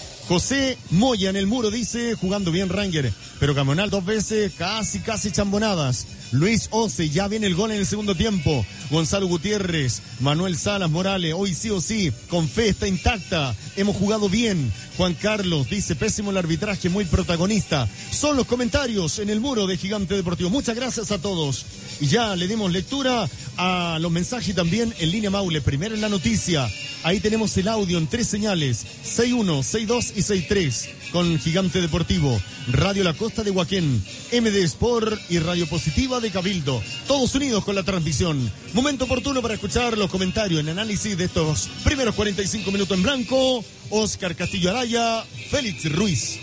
José Moya en el muro dice, jugando bien Ranger, pero Camonal dos veces, casi, casi chambonadas. Luis Oce, ya viene el gol en el segundo tiempo. Gonzalo Gutiérrez, Manuel Salas Morales, hoy sí o sí, con fe está intacta, hemos jugado bien. Juan Carlos dice, pésimo el arbitraje, muy protagonista. Son los comentarios en el muro de Gigante Deportivo. Muchas gracias a todos. Y ya le dimos lectura a los mensajes también en Línea Maule. Primero en la noticia, ahí tenemos el audio en tres señales, seis uno, seis dos y seis tres, con Gigante Deportivo, Radio La Costa de Huaquén, M D Sport y Radio Positiva de Cabildo, todos unidos con la transmisión. Momento oportuno para escuchar los comentarios en análisis de estos primeros cuarenta y cinco minutos en blanco. Oscar Castillo Araya, Félix Ruiz.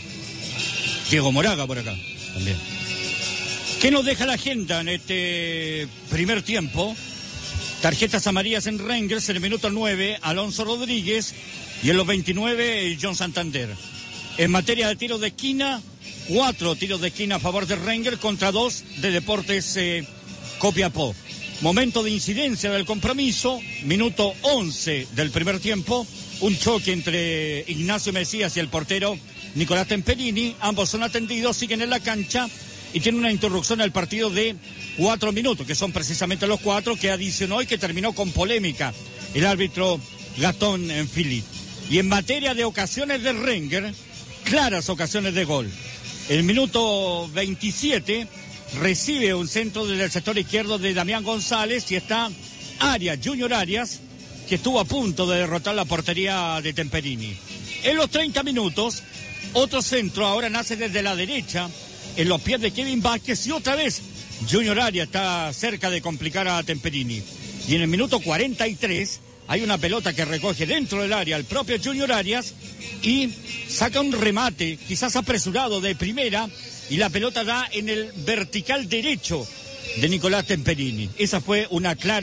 Diego Moraga por acá también. ¿Qué nos deja la agenda en este primer tiempo? Tarjetas amarillas en Rangers en el minuto nueve, Alonso Rodríguez, y en los veintinueve, John Santander. En materia de tiros de esquina, cuatro tiros de esquina a favor de Rangers contra dos de Deportes eh, Copiapó. Momento de incidencia del compromiso, minuto once del primer tiempo, un choque entre Ignacio Mesías y el portero Nicolás Temperini. Ambos son atendidos, siguen en la cancha y tiene una interrupción al partido de cuatro minutos, que son precisamente los cuatro que adicionó y que terminó con polémica el árbitro Gastón Philippe. Y en materia de ocasiones de Rangers, claras ocasiones de gol. El minuto veintisiete recibe un centro desde el sector izquierdo de Damián González y está Arias, Junior Arias, que estuvo a punto de derrotar la portería de Temperini. En los treinta minutos, otro centro ahora nace desde la derecha, en los pies de Kevin Vázquez, y otra vez Junior Arias está cerca de complicar a Temperini. Y en el minuto cuarenta y tres hay una pelota que recoge dentro del área el propio Junior Arias y saca un remate, quizás apresurado, de primera, y la pelota da en el vertical derecho de Nicolás Temperini. Esa fue una clara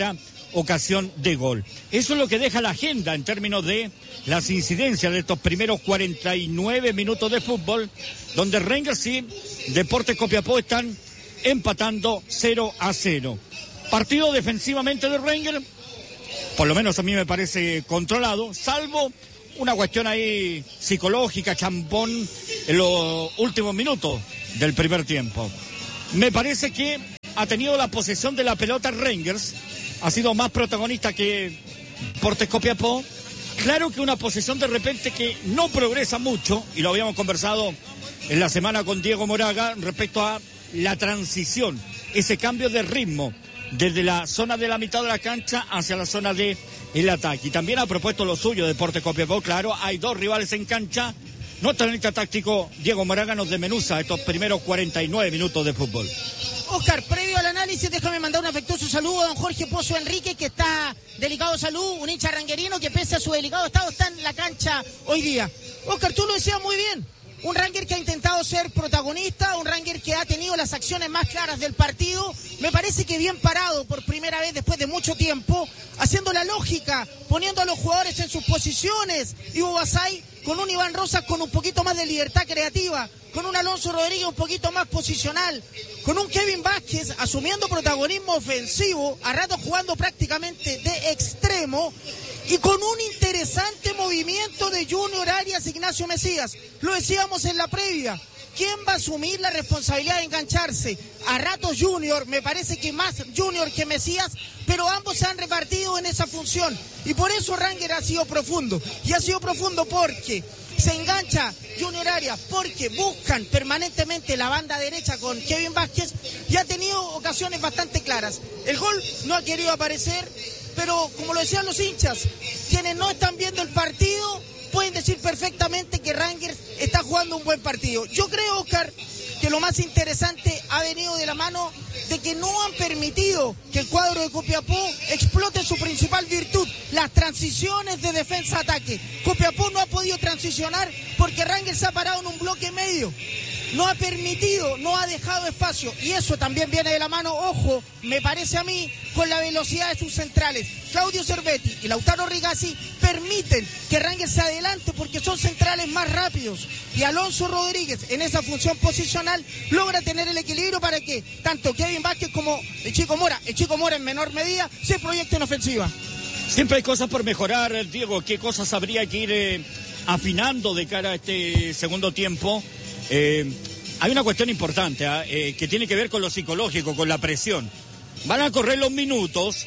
ocasión de gol. Eso es lo que deja la agenda en términos de las incidencias de estos primeros cuarenta y nueve minutos de fútbol, donde Rangers y Deportes Copiapó están empatando cero a cero. Partido defensivamente de Rangers, por lo menos a mí me parece controlado, salvo una cuestión ahí psicológica, champón, en los últimos minutos del primer tiempo. Me parece que ha tenido la posesión de la pelota Rangers, ha sido más protagonista que Deportes Copiapó. Claro que una posesión de repente que no progresa mucho, y lo habíamos conversado en la semana con Diego Moraga respecto a la transición, ese cambio de ritmo desde la zona de la mitad de la cancha hacia la zona de el ataque. Y también ha propuesto lo suyo Deportes Copiapó. Claro, hay dos rivales en cancha. Nuestro analista táctico Diego Moraga nos desmenuza estos primeros cuarenta y nueve minutos de fútbol. Oscar, previo al análisis, déjame mandar un afectuoso saludo a don Jorge Pozo Enrique, que está delicado de salud, un hincha ranguerino que pese a su delicado estado está en la cancha hoy día. Oscar, tú lo decías muy bien. Un Ranger que ha intentado ser protagonista, un Ranger que ha tenido las acciones más claras del partido. Me parece que bien parado por primera vez después de mucho tiempo, haciendo la lógica, poniendo a los jugadores en sus posiciones. Ivo Basay con un Iván Rosas con un poquito más de libertad creativa, con un Alonso Rodríguez un poquito más posicional, con un Kevin Vázquez asumiendo protagonismo ofensivo, a ratos jugando prácticamente de extremo, y con un interesante movimiento de Junior Arias, Ignacio Mesías. Lo decíamos en la previa. ¿Quién va a asumir la responsabilidad de engancharse? A ratos Junior, me parece que más Junior que Mesías, pero ambos se han repartido en esa función. Y por eso Ranger ha sido profundo. Y ha sido profundo porque se engancha Junior Arias, porque buscan permanentemente la banda derecha con Kevin Vázquez, y ha tenido ocasiones bastante claras. El gol no ha querido aparecer, pero como lo decían los hinchas, quienes no están viendo el partido pueden decir perfectamente que Rangers está jugando un buen partido. Yo creo, Oscar, que lo más interesante ha venido de la mano de que no han permitido que el cuadro de Copiapó explote su principal virtud, las transiciones de defensa-ataque. Copiapó no ha podido transicionar porque Rangers se ha parado en un bloque medio. No ha permitido, no ha dejado espacio, y eso también viene de la mano, ojo, me parece a mí, con la velocidad de sus centrales. Claudio Cervetti y Lautaro Rigazzi permiten que Rangers se adelante porque son centrales más rápidos, y Alonso Rodríguez en esa función posicional logra tener el equilibrio para que tanto Kevin Vázquez como el Chico Mora, el Chico Mora en menor medida, se proyecten en ofensiva. Siempre hay cosas por mejorar, Diego. ¿Qué cosas habría que ir eh, afinando de cara a este segundo tiempo? Eh, hay una cuestión importante ¿eh? Eh, que tiene que ver con lo psicológico, con la presión. Van a correr los minutos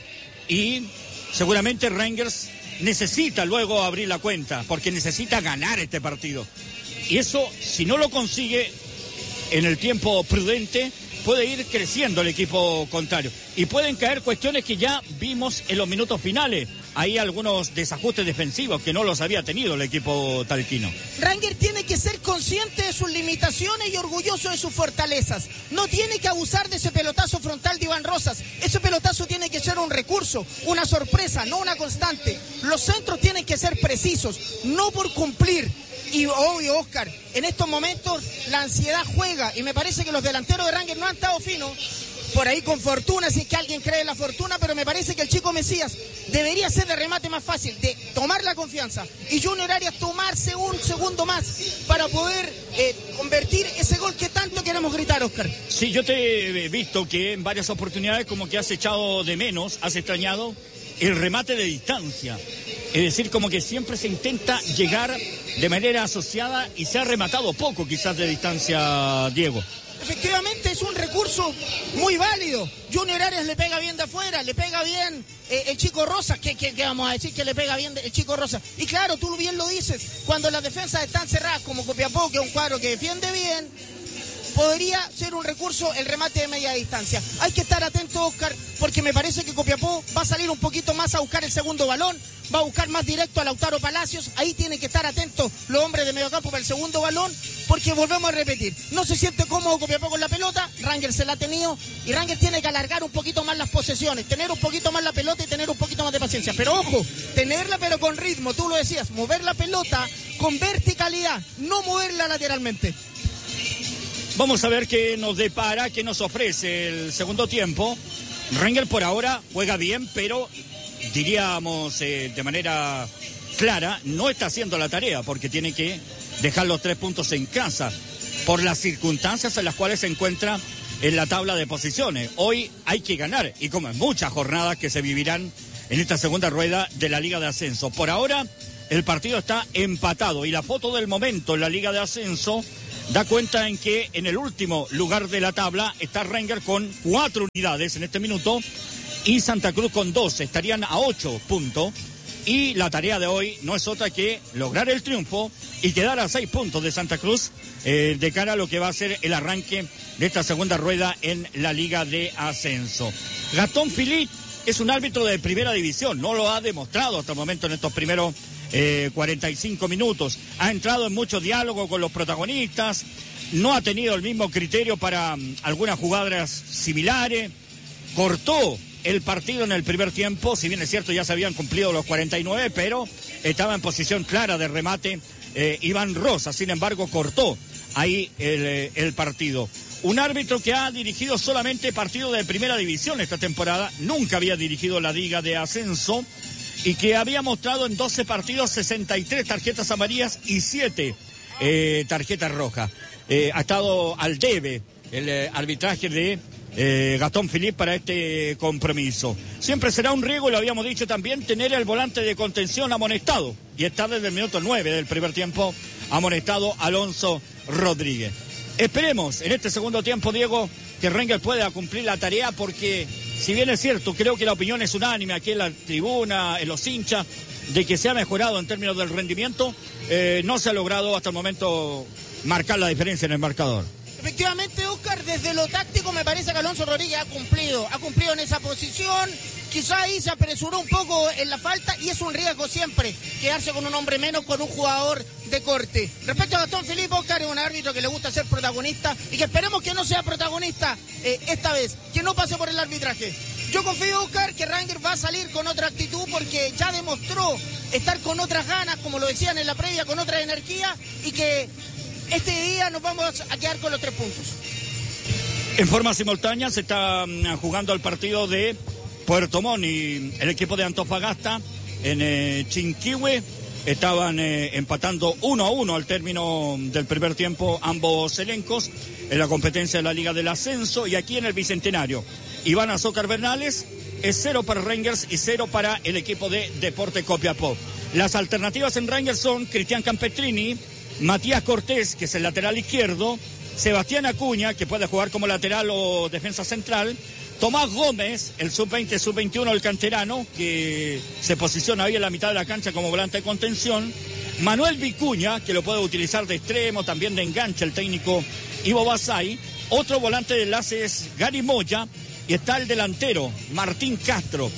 y seguramente Rangers necesita luego abrir la cuenta, porque necesita ganar este partido. Y eso, si no lo consigue en el tiempo prudente, puede ir creciendo el equipo contrario. Y pueden caer cuestiones que ya vimos en los minutos finales. Hay algunos desajustes defensivos que no los había tenido el equipo talquino. Ranger tiene que ser consciente de sus limitaciones y orgulloso de sus fortalezas. No tiene que abusar de ese pelotazo frontal de Iván Rosas. Ese pelotazo tiene que ser un recurso, una sorpresa, no una constante. Los centros tienen que ser precisos, no por cumplir. Y obvio, Oscar, en estos momentos la ansiedad juega, y me parece que los delanteros de Ranger no han estado finos. Por ahí con fortuna, si es que alguien cree en la fortuna, pero me parece que el chico Mesías debería ser de remate más fácil, de tomar la confianza, y Junior Arias tomarse un segundo más para poder eh, convertir ese gol que tanto queremos gritar, Oscar. Sí, yo te he visto que en varias oportunidades como que has echado de menos, has extrañado el remate de distancia. Es decir, como que siempre se intenta llegar de manera asociada y se ha rematado poco quizás de distancia, Diego. Efectivamente es un recurso muy válido. Junior Arias le pega bien de afuera, le pega bien eh, el Chico Rosas. ¿Qué, qué, ¿Qué vamos a decir que le pega bien el Chico Rosas? Y claro, tú bien lo dices, cuando las defensas están cerradas como Copiapó, que es un cuadro que defiende bien, podría ser un recurso el remate de media distancia. Hay que estar atento, Oscar, porque me parece que Copiapó va a salir un poquito más a buscar el segundo balón, va a buscar más directo a Lautaro Palacios. Ahí tienen que estar atentos los hombres de mediocampo para el segundo balón, porque volvemos a repetir, no se siente cómodo Copiapó con la pelota, Rangers se la ha tenido, y Rangers tiene que alargar un poquito más las posesiones, tener un poquito más la pelota y tener un poquito más de paciencia. Pero ojo, tenerla pero con ritmo, tú lo decías, mover la pelota con verticalidad, no moverla lateralmente. Vamos a ver qué nos depara, qué nos ofrece el segundo tiempo. Rangers por ahora juega bien, pero diríamos eh, de manera clara, no está haciendo la tarea porque tiene que dejar los tres puntos en casa por las circunstancias en las cuales se encuentra en la tabla de posiciones. Hoy hay que ganar y como en muchas jornadas que se vivirán en esta segunda rueda de la Liga de Ascenso. Por ahora el partido está empatado y la foto del momento en la Liga de Ascenso da cuenta en que en el último lugar de la tabla está Rangers con cuatro unidades en este minuto y Santa Cruz con dos, estarían a ocho puntos. Y la tarea de hoy no es otra que lograr el triunfo y quedar a seis puntos de Santa Cruz eh, de cara a lo que va a ser el arranque de esta segunda rueda en la Liga de Ascenso. Gastón Philipp es un árbitro de primera división, no lo ha demostrado hasta el momento en estos primeros eh, cuarenta y cinco minutos. Ha entrado en mucho diálogo con los protagonistas, no ha tenido el mismo criterio para um, algunas jugadas similares, cortó el partido en el primer tiempo, si bien es cierto ya se habían cumplido los cuarenta y nueve, pero estaba en posición clara de remate eh, Iván Rosa, sin embargo cortó ahí el, el partido. Un árbitro que ha dirigido solamente partidos de primera división esta temporada, nunca había dirigido la Liga de Ascenso y que había mostrado en doce partidos sesenta y tres tarjetas amarillas y siete eh, tarjetas rojas. Eh, ha estado al debe el eh, arbitraje de Eh, Gastón Philipp para este compromiso. Siempre será un riesgo, y lo habíamos dicho también, tener el volante de contención amonestado, y está desde el minuto nueve del primer tiempo amonestado Alonso Rodríguez. Esperemos en este segundo tiempo, Diego, que Rangers pueda cumplir la tarea, porque si bien es cierto, creo que la opinión es unánime aquí en la tribuna, en los hinchas, de que se ha mejorado en términos del rendimiento, eh, no se ha logrado hasta el momento marcar la diferencia en el marcador. Efectivamente, Oscar, desde lo táctico me parece que Alonso Rodríguez ha cumplido, ha cumplido en esa posición, quizá ahí se apresuró un poco en la falta y es un riesgo siempre quedarse con un hombre menos con un jugador de corte. Respecto a Gastón Philipp, Oscar es un árbitro que le gusta ser protagonista y que esperemos que no sea protagonista eh, esta vez, que no pase por el arbitraje. Yo confío, Oscar, que Rangers va a salir con otra actitud porque ya demostró estar con otras ganas, como lo decían en la previa, con otra energía y que este día nos vamos a quedar con los tres puntos. En forma simultánea se está jugando el partido de Puerto Montt y el equipo de Antofagasta en eh, Chinquihue. Estaban eh, empatando uno a uno al término del primer tiempo ambos elencos en la competencia de la Liga del Ascenso. Y aquí en el Bicentenario, Iván Azócar Bernales es cero para Rangers y cero para el equipo de Deportes Copiapó. Las alternativas en Rangers son Cristian Campestrini, Matías Cortés, que es el lateral izquierdo, Sebastián Acuña, que puede jugar como lateral o defensa central, Tomás Gómez, el sub veinte, sub veintiuno, el canterano, que se posiciona ahí en la mitad de la cancha como volante de contención, Manuel Vicuña, que lo puede utilizar de extremo, también de enganche el técnico Ivo Basay, otro volante de enlace es Gary Moya, y está el delantero Martín Castro,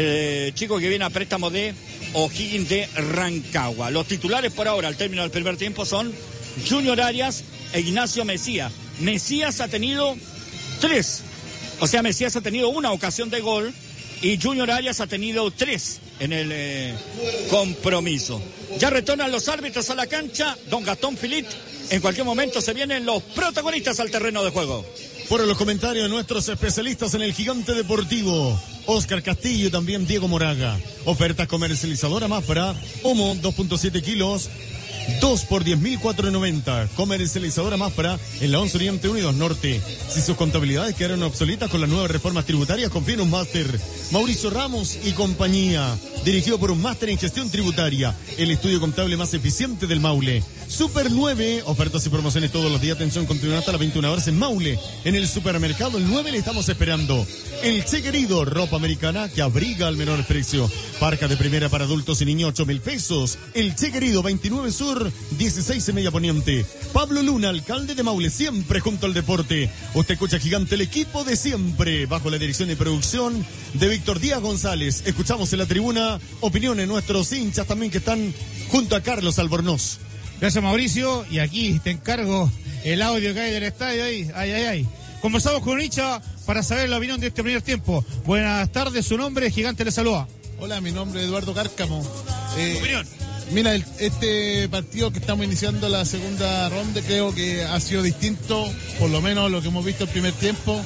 el chico que viene a préstamo de O'Higgins de Rancagua. Los titulares por ahora al término del primer tiempo son Junior Arias e Ignacio Mesías. Mesías ha tenido tres, o sea, Mesías ha tenido una ocasión de gol y Junior Arias ha tenido tres en el eh, compromiso. Ya retornan los árbitros a la cancha, don Gastón Philipp. En cualquier momento se vienen los protagonistas al terreno de juego. Fueron los comentarios de nuestros especialistas en el Gigante Deportivo. Oscar Castillo y también Diego Moraga. Oferta comercializadora Mafra. Homo dos punto siete kilos. dos por diez mil cuatrocientos noventa. Comercializadora Mafra en la once Oriente Unidos Norte. Si sus contabilidades quedaron obsoletas con las nuevas reformas tributarias, confíe en un máster. Mauricio Ramos y compañía. Dirigido por un máster en gestión tributaria. El estudio contable más eficiente del Maule. Super nueve, ofertas y promociones todos los días. Atención, continúan hasta las veintiuna horas en Maule. En el supermercado El nueve le estamos esperando. El Che Querido, ropa americana que abriga al menor precio. Parca de primera para adultos y niños, ocho mil pesos. El Che Querido, veintinueve Sur, dieciséis en Media Poniente. Pablo Luna, alcalde de Maule, siempre junto al deporte. Usted escucha Gigante, el equipo de siempre, bajo la dirección y producción de Víctor Díaz González. Escuchamos en la tribuna opiniones de nuestros hinchas también que están junto a Carlos Albornoz. Gracias, Mauricio, y aquí te encargo el audio que hay del estadio ahí, ay, ay, ay. Conversamos con un hincha para saber la opinión de este primer tiempo. Buenas tardes, su nombre, Gigante le saluda. Hola, mi nombre es Eduardo Cárcamo. Eh, opinión. Mira, el, este partido que estamos iniciando la segunda ronda creo que ha sido distinto, por lo menos lo que hemos visto el primer tiempo.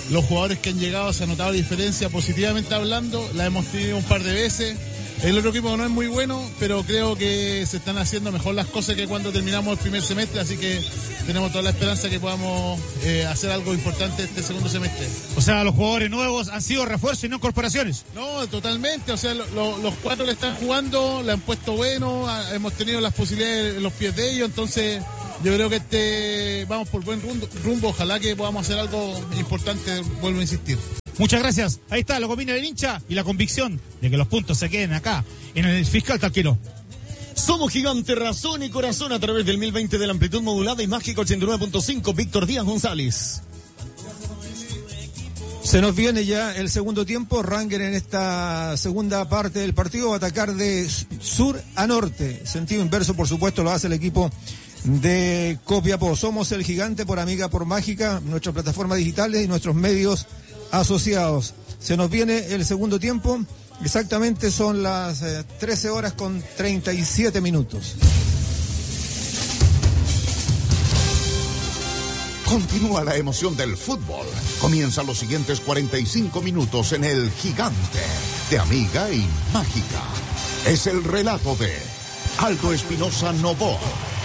los jugadores que han llegado se ha notado la diferencia positivamente hablando, la hemos tenido un par de veces. El otro equipo no es muy bueno, pero creo que se están haciendo mejor las cosas que cuando terminamos el primer semestre, así que tenemos toda la esperanza que podamos eh, hacer algo importante este segundo semestre. O sea, los jugadores nuevos han sido refuerzos y no incorporaciones. No, totalmente, o sea, lo, lo, los cuatro le están jugando, le han puesto bueno, ha, hemos tenido las posibilidades en los pies de ellos, entonces yo creo que este vamos por buen rumbo, rumbo, ojalá que podamos hacer algo importante, vuelvo a insistir. Muchas gracias. Ahí está la opinión del hincha y la convicción de que los puntos se queden acá, en el Fiscal Talquero. Somos Gigante, razón y corazón a través del mil veinte de la amplitud modulada y Mágico ochenta y nueve punto cinco. Víctor Díaz González. Se nos viene ya el segundo tiempo. Ranger en esta segunda parte del partido va a atacar de sur a norte. Sentido inverso, por supuesto, lo hace el equipo de Copiapó. Somos el Gigante por Amiga, por Mágica, nuestras plataformas digitales y nuestros medios asociados. Se nos viene el segundo tiempo, exactamente son las eh, trece horas con treinta y siete minutos. Continúa la emoción del fútbol. Comienzan los siguientes cuarenta y cinco minutos en el Gigante de Amiga y Mágica. Es el relato de Aldo Espinosa Novoa.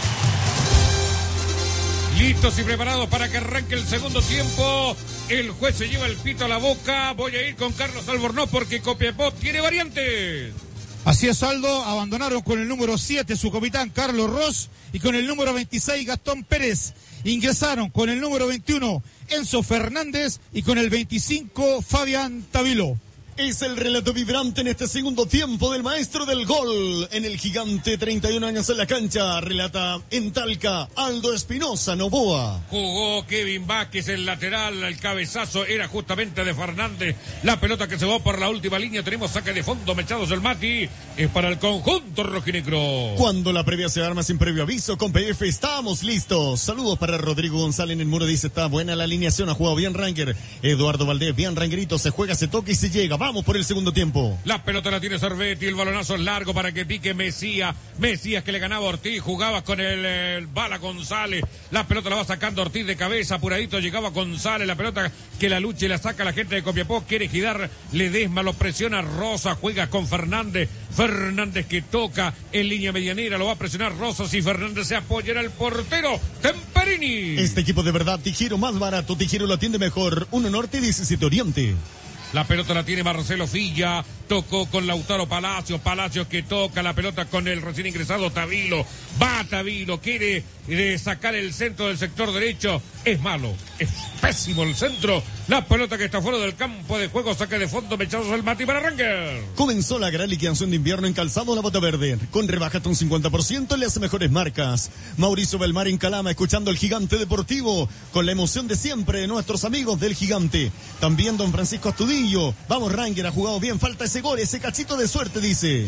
Listos y preparados para que arranque el segundo tiempo. El juez se lleva el pito a la boca. Voy a ir con Carlos Albornoz porque Copiapó tiene variantes. Así es, Aldo. Abandonaron con el número siete su capitán Carlos Ross y con el número veintiséis Gastón Pérez. Ingresaron con el número veintiuno Enzo Fernández y con el veinticinco Fabián Tavilo. Es el relato vibrante en este segundo tiempo del maestro del gol en el Gigante, treinta y un años en la cancha. Relata en Talca Aldo Espinosa Novoa. Jugó Kevin Vázquez, el lateral, el cabezazo era justamente de Fernández. La pelota que se va por la última línea, tenemos saque de fondo, mechados el Mati, es para el conjunto rojinegro. Cuando la previa se arma sin previo aviso, con P F estamos listos. Saludos para Rodrigo González en el muro, dice, está buena la alineación, ha jugado bien Ranger. Eduardo Valdés, bien Rangerito, se juega, se toca y se llega. Vamos por el segundo tiempo. La pelota la tiene Cervetti, el balonazo es largo para que pique Mesías. Mesías que le ganaba a Ortiz, jugaba con el, el Bala González. La pelota la va sacando Ortiz de cabeza, apuradito llegaba González. La pelota que la lucha y la saca la gente de Copiapó, quiere girar Ledesma, lo presiona Rosa, juega con Fernández. Fernández que toca en línea medianera, lo va a presionar Rosas y Fernández se apoya en el portero Temperini. Este equipo de verdad, Tijero más barato, Tijero lo atiende mejor. uno Norte, diecisiete Oriente. La pelota la tiene Marcelo Filla, tocó con Lautaro Palacios, Palacios que toca la pelota con el recién ingresado Tavilo, va Tavilo, quiere eh, sacar el centro del sector derecho, es malo, es pésimo el centro, la pelota que está fuera del campo de juego, saque de fondo, mechados el Mati para Ranger. Comenzó la gran liquidación de invierno en Calzado La Bota Verde, con rebaja hasta un cincuenta por ciento en las mejores marcas. Mauricio Belmar en Calama, escuchando el Gigante Deportivo, con la emoción de siempre de nuestros amigos del Gigante. También don Francisco Astudillo. Vamos Ranger, ha jugado bien, falta ese gol, ese cachito de suerte, dice.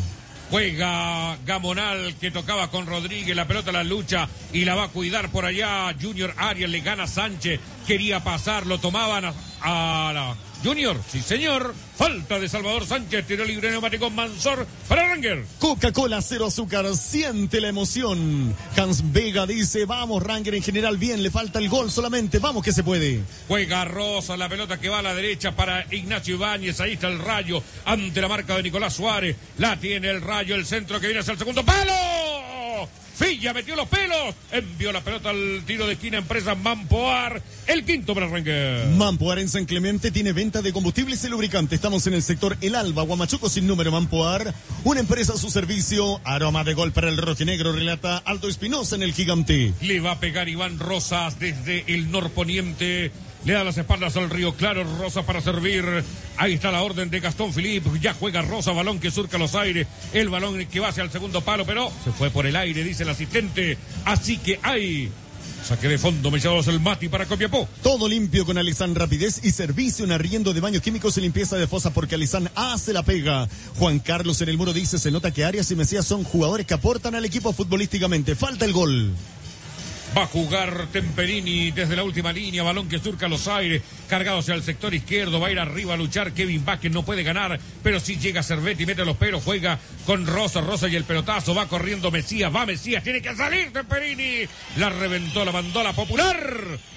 Juega Gamonal que tocaba con Rodríguez, la pelota la lucha y la va a cuidar por allá. Junior Arias le gana a Sánchez, quería pasar, lo tomaban a, a la Junior, sí señor. Falta de Salvador Sánchez, tiró libre neumático Mansor para Ranger. Coca-Cola cero azúcar, siente la emoción. Hans Vega dice, vamos Ranger en general bien, le falta el gol solamente, vamos que se puede. Juega Rosa, la pelota que va a la derecha para Ignacio Ibáñez, ahí está el Rayo, ante la marca de Nicolás Suárez, la tiene el Rayo, el centro que viene hacia el segundo palo. Filla metió los pelos, envió la pelota al tiro de esquina, empresa Mampoar, el quinto para Ranger. Mampoar en San Clemente tiene venta de combustibles y lubricantes. Estamos en el sector El Alba, Huamachuco sin número. Mampoar, una empresa a su servicio. Aroma de gol para el rojinegro, relata Aldo Espinosa en el Gigante. Le va a pegar Iván Rosas desde el norponiente. Le da las espaldas al Río Claro, Rosa para servir. Ahí está la orden de Gastón Philippe. Ya juega Rosa, balón que surca los aires. El balón que va hacia el segundo palo, pero se fue por el aire, dice el asistente. Así que hay saque de fondo, mechados el Mati para Copiapó. Todo limpio con Alizán, rapidez y servicio en arriendo de baños químicos y limpieza de fosa, porque Alizán hace la pega. Juan Carlos en el muro dice, se nota que Arias y Mesías son jugadores que aportan al equipo futbolísticamente. Falta el gol. Va a jugar Temperini desde la última línea, balón que surca los aires, cargado hacia el sector izquierdo, va a ir arriba a luchar Kevin Vázquez, no puede ganar, pero sí llega Cervetti, mete los pelos, juega con Rosa, Rosa y el pelotazo, va corriendo Mesías, va Mesías, tiene que salir Temperini, la reventó, la mandó la popular,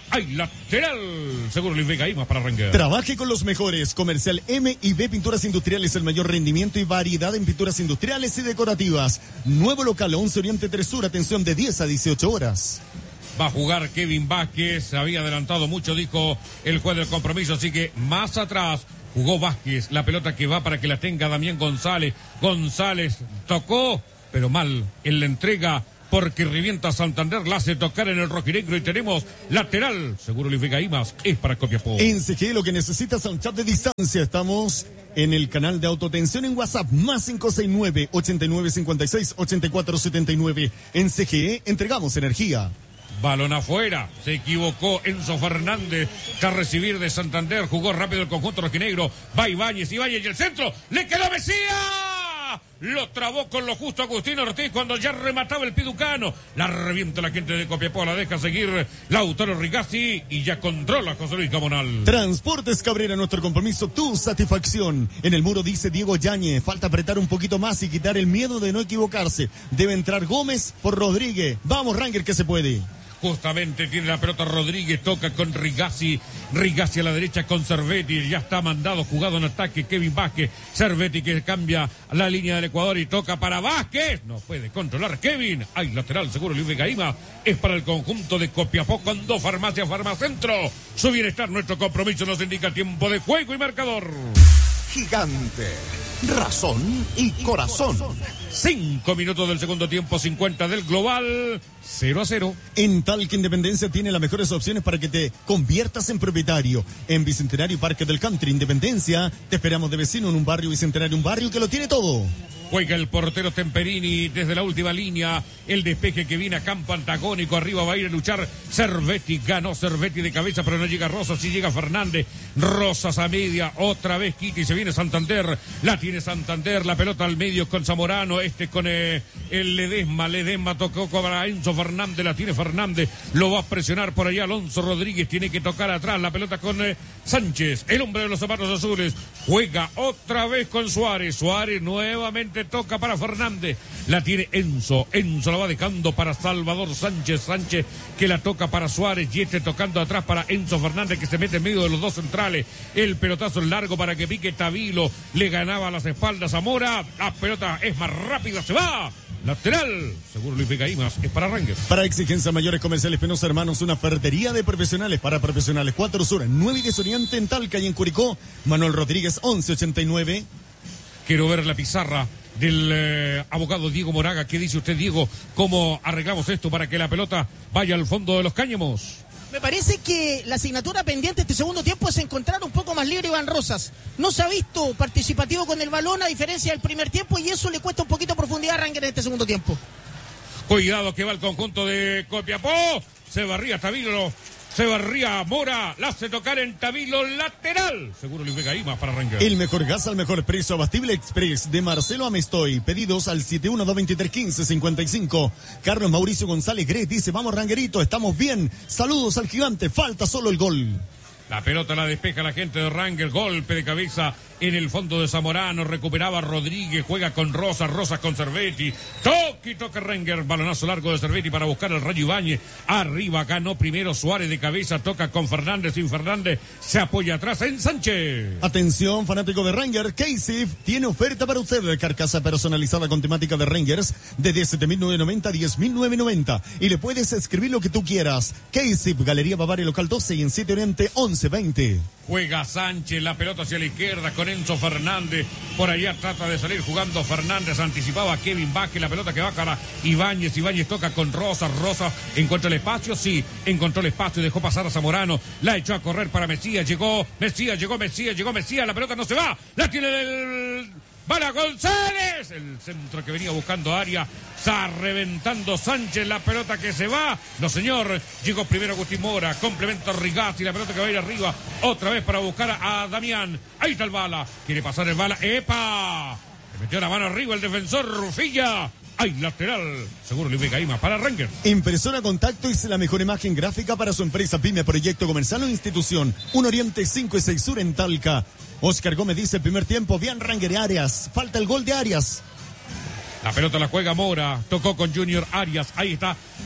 Hay lateral. Seguro Luis Vega Imas para Ranger. Trabaje con los mejores. Comercial M y B Pinturas Industriales, el mayor rendimiento y variedad en pinturas industriales y decorativas. Nuevo local, once Oriente tres Sur, atención de diez a dieciocho horas. Va a jugar Kevin Vázquez, había adelantado mucho, dijo el juez del compromiso, así que más atrás jugó Vázquez, la pelota que va para que la tenga Damián González. González tocó, pero mal en la entrega, porque revienta Santander, la hace tocar en el rojinegro y tenemos lateral. Seguro Luis Vega Imas, es para Copiapó. En C G lo que necesitas es un chat de distancia. Estamos en el canal de autotensión en WhatsApp, más cinco seis nueve, ochenta y nueve cincuenta y seis, ochenta y cuatro setenta y nueve. En C G E entregamos energía. Balón afuera, se equivocó Enzo Fernández, que a recibir de Santander, jugó rápido el conjunto rojinegro, va Ibáñez, Ibáñez y el centro, le quedó Mesías, lo trabó con lo justo Agustín Ortiz cuando ya remataba el piducano, la revienta la gente de Copiapó, la deja seguir Lautaro Rigazzi y ya controla José Luis Gamonal. Transportes Cabrera, nuestro compromiso, tu satisfacción. En el muro dice Diego Yáñez, falta apretar un poquito más y quitar el miedo de no equivocarse. Debe entrar Gómez por Rodríguez. Vamos Ranger que se puede. Justamente tiene la pelota Rodríguez, toca con Rigazzi, Rigazzi a la derecha con Cervetti, ya está mandado, jugado en ataque Kevin Vázquez, Cervetti que cambia la línea del Ecuador y toca para Vázquez, no puede controlar Kevin, hay lateral seguro Luis Vega Imas, es para el conjunto de Copiapó con dos farmacias Farmacentro, su bienestar, nuestro compromiso nos indica tiempo de juego y marcador. Gigante, razón y corazón. Cinco minutos del segundo tiempo, cincuenta del global, cero a cero. En Talca Independencia tiene las mejores opciones para que te conviertas en propietario. En Bicentenario Parque del Country Independencia, te esperamos de vecino en un barrio Bicentenario, un barrio que lo tiene todo. Juega el portero Temperini desde la última línea. El despeje que viene a campo antagónico. Arriba va a ir a luchar Cervetti. Ganó Cervetti de cabeza, pero no llega Rosas. Sí llega Fernández. Rosas a media. Otra vez quita y se viene Santander. La tiene Santander. La pelota al medio con Zamorano. Este con eh, el Ledesma. Ledesma tocó para Enzo Fernández. La tiene Fernández. Lo va a presionar por allá Alonso Rodríguez. Tiene que tocar atrás. La pelota con eh, Sánchez. El hombre de los zapatos azules. Juega otra vez con Suárez. Suárez nuevamente toca para Fernández, la tiene Enzo, Enzo la va dejando para Salvador Sánchez, Sánchez que la toca para Suárez y este tocando atrás para Enzo Fernández que se mete en medio de los dos centrales, el pelotazo largo para que pique Tavilo, le ganaba a las espaldas a Mora, la pelota es más rápida, se va, lateral, seguro Luis Vega Imas, es para Rangers. Para exigencias mayores comerciales Penosa Hermanos, una ferretería de profesionales para profesionales, cuatro Sur, nueve y diez Oriente en Talca y en Curicó, Manuel Rodríguez once ochenta y nueve. Quiero ver la pizarra del eh, abogado Diego Moraga. ¿Qué dice usted, Diego? ¿Cómo arreglamos esto para que la pelota vaya al fondo de los cáñamos? Me parece que la asignatura pendiente este segundo tiempo es encontrar un poco más libre a Iván Rosas. No se ha visto participativo con el balón a diferencia del primer tiempo y eso le cuesta un poquito de profundidad a Ranger en este segundo tiempo. Cuidado que va el conjunto de Copiapó. Se barría Tavilo. Se barría Mora, la hace tocar en Tavilo, lateral. Seguro Luis Vega Imas para arrancar. El mejor gas al mejor precio, Abastible Express de Marcelo Amestoy. Pedidos al siete uno dos dos tres uno cinco cinco cinco. Carlos Mauricio González Gres dice, vamos Rangerito, estamos bien. Saludos al gigante, falta solo el gol. La pelota la despeja la gente de Ranger, golpe de cabeza en el fondo de Zamorano, recuperaba Rodríguez, juega con Rosas, Rosas con Cervetti, toque y toca Ranger, balonazo largo de Cervetti para buscar al Rayo Ibáñez, arriba ganó primero Suárez de cabeza, toca con Fernández, sin Fernández, se apoya atrás en Sánchez. Atención fanático de Ranger, K-Sif tiene oferta para usted, carcasa personalizada con temática de Rangers, desde siete mil novecientos noventa a diez mil novecientos noventa, y le puedes escribir lo que tú quieras. K-Sif, Galería Bavaria Local doce y en siete Oriente once veinte. Juega Sánchez, la pelota hacia la izquierda con Enzo Fernández. Por allá trata de salir jugando Fernández. Anticipaba a Kevin Vázquez. La pelota que va para Ibáñez. Ibáñez toca con Rosas. Rosas encontró el espacio. Sí, encontró el espacio y dejó pasar a Zamorano. La echó a correr para Mesías. Llegó Mesías, llegó Mesías, llegó Mesías. La pelota no se va. La tiene el... ¡Bala González! El centro que venía buscando área. Está reventando Sánchez. La pelota que se va. No, señor. Llegó primero Agustín Mora. Complemento Rigazzi. La pelota que va a ir arriba. Otra vez para buscar a, a Damián. Ahí está el Bala. Quiere pasar el Bala. ¡Epa! Le metió la mano arriba el defensor Rufilla. ¡Ay, lateral! Seguro Luis Vega Imas para Ranger. Impresora Contacto es la mejor imagen gráfica para su empresa, pyme, proyecto comercial o institución. Un Oriente cinco y seis Sur en Talca. Oscar Gómez dice, el primer tiempo, bien Ranger Arias. Falta el gol de Arias. La pelota la juega Mora, tocó con Junior Arias, ahí está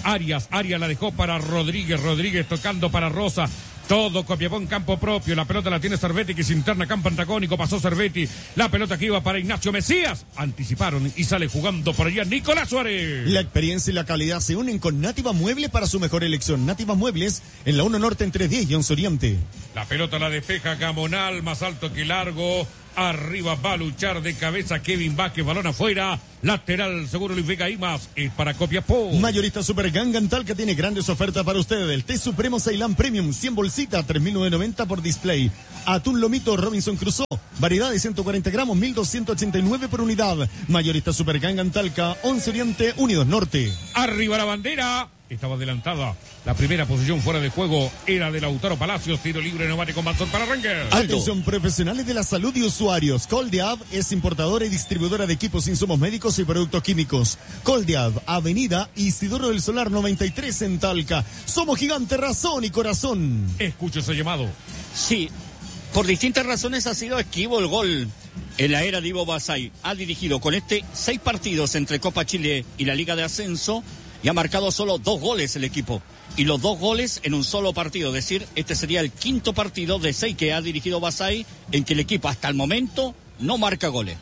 Arias, Arias la dejó para Rodríguez, Rodríguez tocando para Rosa. Todo Copiapó en campo propio, la pelota la tiene Cervetti que se interna campo antagónico, pasó Cervetti, la pelota que iba para Ignacio Mesías, anticiparon y sale jugando por allá Nicolás Suárez. La experiencia y la calidad se unen con Nativa Muebles para su mejor elección. Nativa Muebles en la uno Norte entre diez y once Oriente. La pelota la despeja Gamonal, más alto que largo. Arriba va a luchar de cabeza Kevin Vázquez, balón afuera, lateral seguro Luis Vega Imas, es para Copiapó. Mayorista Super Gangan Talca tiene grandes ofertas para ustedes. El té supremo Ceilán Premium, cien bolsitas, tres mil novecientos noventa por display. Atún Lomito Robinson Crusoe, variedad de ciento cuarenta gramos, mil doscientos ochenta y nueve por unidad. Mayorista Super Gangan Talca, once Oriente, Unidos Norte. Arriba la bandera. Estaba adelantada. La primera posición fuera de juego era de Lautaro Palacios. Tiro libre neumático Manzón para Ranger. Atención, profesionales de la salud y usuarios. Coldiab es importadora y distribuidora de equipos, insumos médicos y productos químicos. Coldiab, Avenida Isidoro del Solar noventa y tres en Talca. Somos gigante, razón y corazón. Escucho ese llamado. Sí, por distintas razones ha sido esquivo el gol en la era de Ivo Basay. Ha dirigido con este seis partidos entre Copa Chile y la Liga de Ascenso. Y ha marcado solo dos goles el equipo. Y los dos goles en un solo partido. Es decir, este sería el quinto partido de seis que ha dirigido Basay en que el equipo hasta el momento no marca goles.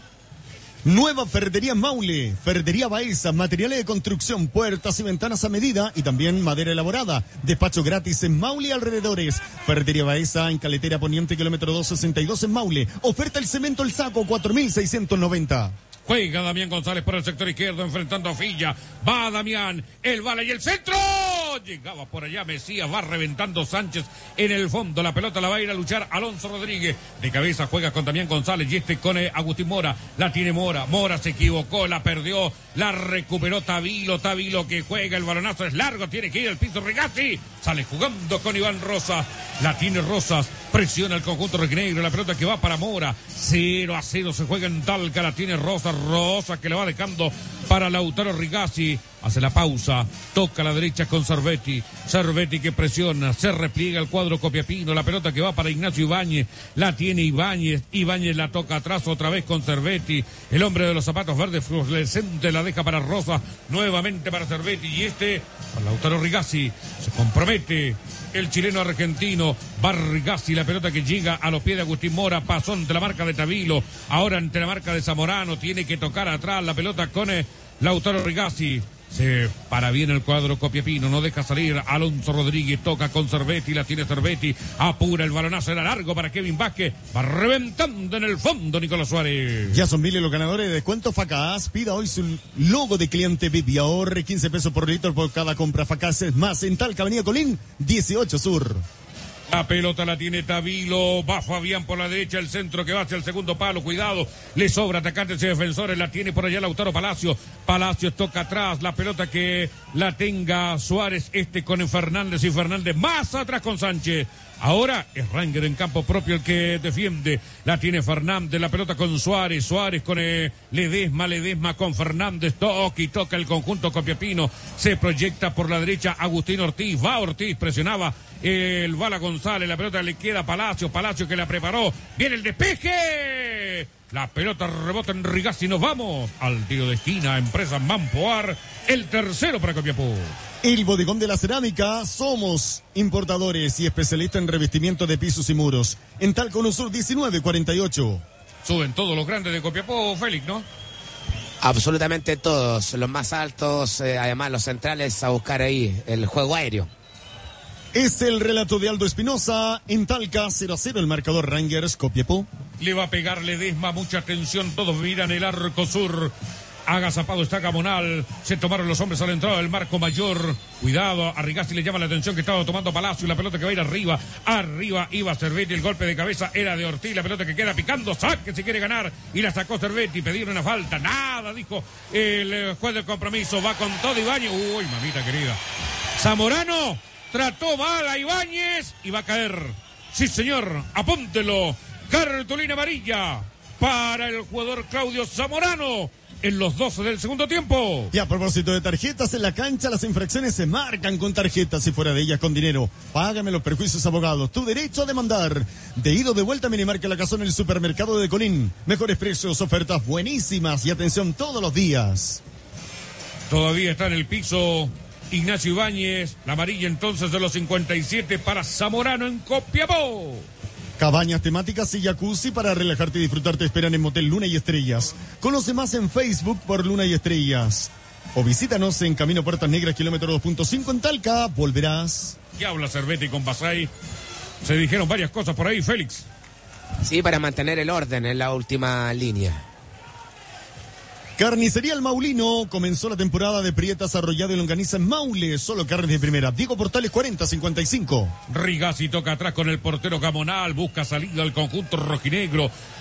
Nueva Ferretería Maule, Ferretería Baeza, materiales de construcción, puertas y ventanas a medida y también madera elaborada. Despacho gratis en Maule y alrededores. Ferretería Baeza en Caletera Poniente, kilómetro doscientos sesenta y dos en Maule. Oferta el cemento El Saco, cuatro mil seiscientos noventa. Juega Damián González por el sector izquierdo enfrentando a Filla. Va Damián, el bala y el centro. Llegaba por allá Mesías, va reventando Sánchez en el fondo. La pelota la va a ir a luchar Alonso Rodríguez. De cabeza juega con Damián González y este con eh, Agustín Mora. La tiene Mora. Mora se equivocó, la perdió. La recuperó Tavilo. Tavilo que juega, el balonazo es largo. Tiene que ir al piso Rigazzi. Sale jugando con Iván Rosas. La tiene Rosas. Presiona el conjunto rojinegro. La pelota que va para Mora. cero a cero se juega en Talca. La tiene Rosas. Rosa que le va dejando para Lautaro Rigazzi. Hace la pausa, toca a la derecha con Cervetti. Cervetti que presiona, se repliega el cuadro copiapino. La pelota que va para Ignacio Ibáñez, la tiene Ibáñez. Ibáñez la toca atrás otra vez con Cervetti. El hombre de los zapatos verdes fluorescente la deja para Rosa, nuevamente para Cervetti. Y este, para Lautaro Rigazzi, se compromete. El chileno argentino, va Rigazzi, la pelota que llega a los pies de Agustín Mora, pasó ante la marca de Tavilo, ahora ante la marca de Zamorano, tiene que tocar atrás la pelota con eh, Lautaro Rigazzi. Se para bien el cuadro copiapino, no deja salir Alonso Rodríguez, toca con Cervetti, la tiene Cervetti, apura el balonazo, era largo para Kevin Vázquez, va reventando en el fondo Nicolás Suárez. Ya son miles los ganadores de descuento Facaz. Pida hoy su logo de cliente V I P y ahorre quince pesos por litro por cada compra. Facaz es más en Talca, Avenida Colín, dieciocho Sur. La pelota la tiene Tavilo, va Fabián por la derecha, el centro que va hacia el segundo palo, cuidado, le sobra atacantes y defensores, la tiene por allá Lautaro Palacio, Palacios toca atrás, la pelota que la tenga Suárez, este con Fernández y Fernández más atrás con Sánchez. Ahora es Ranger en campo propio el que defiende. La tiene Fernández, la pelota con Suárez. Suárez con eh, Ledesma, Ledesma con Fernández. Toca y toca el conjunto copiapino. Se proyecta por la derecha Agustín Ortiz. Va Ortiz, presionaba el Bala González. La pelota le queda a Palacio. Palacio que la preparó. Viene el despeje. La pelota rebota en Rigazzi. Nos vamos al tiro de esquina. Empresa Mampoar. El tercero para Copiapó. El Bodegón de la Cerámica, somos importadores y especialistas en revestimiento de pisos y muros. En Talca Sur diecinueve cuarenta y ocho. Suben todos los grandes de Copiapó, Félix, ¿no? Absolutamente todos, los más altos, eh, además los centrales a buscar ahí el juego aéreo. Es el relato de Aldo Espinosa. En Talca cero a cero el marcador Rangers Copiapó. Le va a pegar Ledesma, mucha atención, todos miran el arco sur. Agazapado está Gamonal, se tomaron los hombres a la entrada del marco mayor. Cuidado, a Rigazzi le llama la atención que estaba tomando Palacio. La pelota que va a ir arriba, arriba iba Cervetti. El golpe de cabeza era de Ortiz. La pelota que queda picando, saque si quiere ganar. Y la sacó Cervetti, pidieron una falta. Nada, dijo el juez del compromiso. Va con todo Ibáñez. Uy, mamita querida. Zamorano trató mal a Ibáñez y va a caer. Sí, señor, apúntelo. Cartulina amarilla para el jugador Claudio Zamorano en los doce del segundo tiempo. Y a propósito de tarjetas, en la cancha las infracciones se marcan con tarjetas y fuera de ellas con dinero. Págame los perjuicios, abogados. Tu derecho a demandar. De ido de vuelta, Minimarca La Cazón en el supermercado de Colín. Mejores precios, ofertas buenísimas y atención todos los días. Todavía está en el piso Ignacio Ibáñez, la amarilla entonces de los cincuenta y siete para Zamorano en Copiapó. Cabañas temáticas y jacuzzi para relajarte y disfrutar te esperan en Motel Luna y Estrellas. Conoce más en Facebook por Luna y Estrellas. O visítanos en Camino Puertas Negras, kilómetro dos punto cinco en Talca. Volverás. ¿Qué habla Cervetti con Basay? Se dijeron varias cosas por ahí, Félix. Sí, para mantener el orden en la última línea. Carnicería El Maulino comenzó la temporada de prietas, arrollado y longaniza en Maule. Solo carnes de primera. Diego Portales cuarenta cincuenta y cinco. Rigazzi toca atrás con el portero Gamonal. Busca salida al conjunto rojinegro.